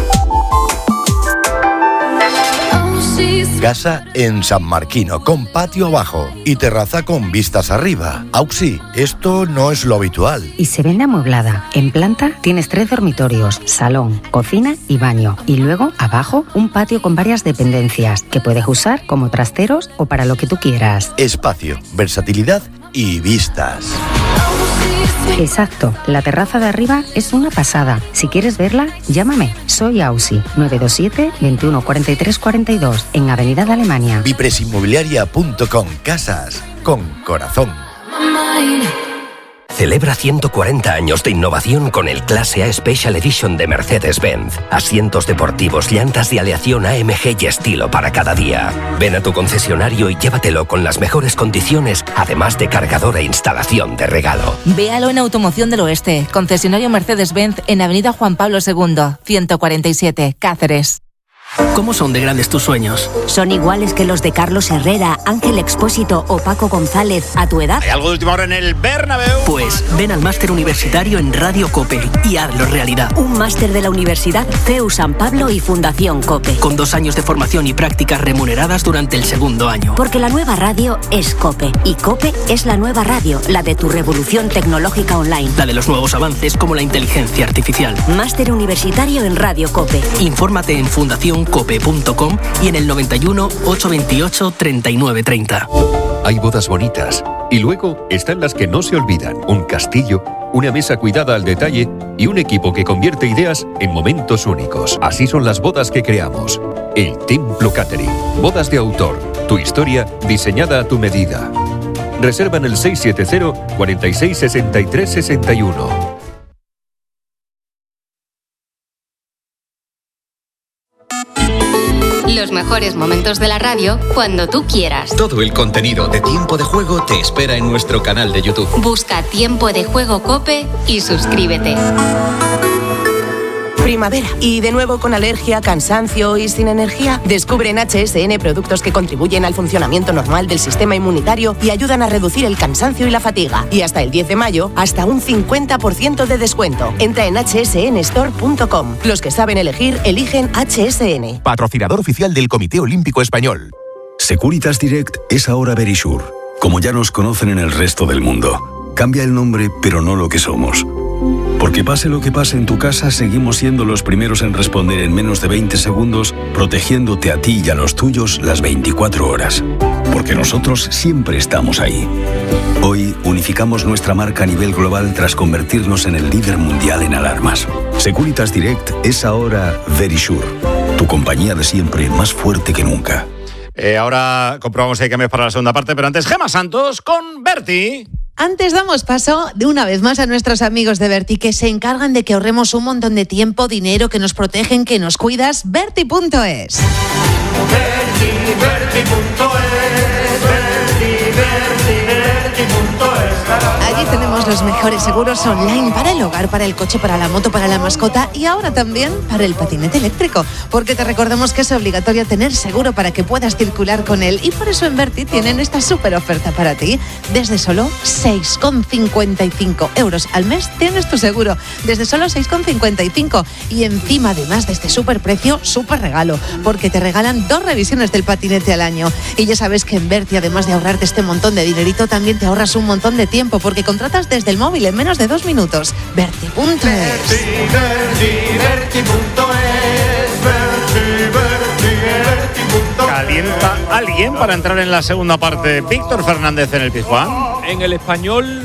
Casa en San Marquino, con patio abajo y terraza con vistas arriba. Auxi, esto no es lo habitual. Y se vende amueblada. En planta tienes tres dormitorios, salón, cocina y baño. Y luego, abajo, un patio con varias dependencias que puedes usar como trasteros o para lo que tú quieras. Espacio, versatilidad y vistas. Exacto, la terraza de arriba es una pasada. Si quieres verla, llámame. Soy Ausi, nueve dos siete, veintiuno cuarenta y tres cuarenta y dos, en Avenida de Alemania. Vipresinmobiliaria punto com, casas con corazón. Celebra ciento cuarenta años de innovación con el Clase A Special Edition de Mercedes-Benz. Asientos deportivos, llantas de aleación A M G y estilo para cada día. Ven a tu concesionario y llévatelo con las mejores condiciones, además de cargador e instalación de regalo. Véalo en Automoción del Oeste, concesionario Mercedes-Benz en Avenida Juan Pablo segundo, ciento cuarenta y siete, Cáceres. ¿Cómo son de grandes tus sueños? ¿Son iguales que los de Carlos Herrera, Ángel Expósito o Paco González a tu edad? ¿Hay algo de última hora en el Bernabéu? Pues ven al máster universitario en Radio COPE y hazlo realidad. Un máster de la Universidad C E U San Pablo y Fundación COPE. Con dos años de formación y prácticas remuneradas durante el segundo año. Porque la nueva radio es COPE y COPE es la nueva radio, la de tu revolución tecnológica online. La de los nuevos avances como la inteligencia artificial. Máster universitario en Radio COPE. Infórmate en fundación cope punto com y en el noventa y uno, ochocientos veintiocho, treinta y nueve treinta. Hay bodas bonitas y luego están las que no se olvidan. Un castillo, una mesa cuidada al detalle y un equipo que convierte ideas en momentos únicos. Así son las bodas que creamos. El Templo Catering. Bodas de autor. Tu historia diseñada a tu medida. Reserva en el seis siete cero, cuarenta y seis, sesenta y tres, sesenta y uno. Los mejores momentos de la radio cuando tú quieras. Todo el contenido de Tiempo de Juego te espera en nuestro canal de YouTube. Busca Tiempo de Juego COPE y suscríbete. Primavera. Y de nuevo con alergia, cansancio y sin energía. Descubre en H S N productos que contribuyen al funcionamiento normal del sistema inmunitario y ayudan a reducir el cansancio y la fatiga. Y hasta el diez de mayo, hasta un cincuenta por ciento de descuento. Entra en h s n store punto com. Los que saben elegir, eligen H S N. Patrocinador oficial del Comité Olímpico Español. Securitas Direct es ahora Verisure, como ya nos conocen en el resto del mundo. Cambia el nombre, pero no lo que somos. Porque pase lo que pase en tu casa, seguimos siendo los primeros en responder en menos de veinte segundos, protegiéndote a ti y a los tuyos las veinticuatro horas. Porque nosotros siempre estamos ahí. Hoy unificamos nuestra marca a nivel global tras convertirnos en el líder mundial en alarmas. Securitas Direct es ahora Verisure, tu compañía de siempre más fuerte que nunca. Eh, ahora comprobamos si hay cambios para la segunda parte, pero antes Gemma Santos con Berti. Antes damos paso de una vez más a nuestros amigos de Berti, que se encargan de que ahorremos un montón de tiempo, dinero, que nos protegen, que nos cuidas. Berti punto es. Berti, Berti punto es, Berti, Berti, Berti punto es. Allí tenemos los mejores seguros online para el hogar, para el coche, para la moto, para la mascota y ahora también para el patinete eléctrico. Porque te recordamos que es obligatorio tener seguro para que puedas circular con él y por eso en Berti tienen esta súper oferta para ti. Desde solo seis con cincuenta y cinco euros al mes tienes tu seguro. Desde solo seis con cincuenta y cinco y encima además de este súper precio, súper regalo, porque te regalan dos revisiones del patinete al año. Y ya sabes que en Berti, además de ahorrarte este montón de dinerito, también te ahorras un montón de tiempo porque contratas desde el móvil en menos de dos minutos. Berti punto es. ¿Calienta alguien para entrar en la segunda parte? Víctor Fernández en el Pizjuán. En el Español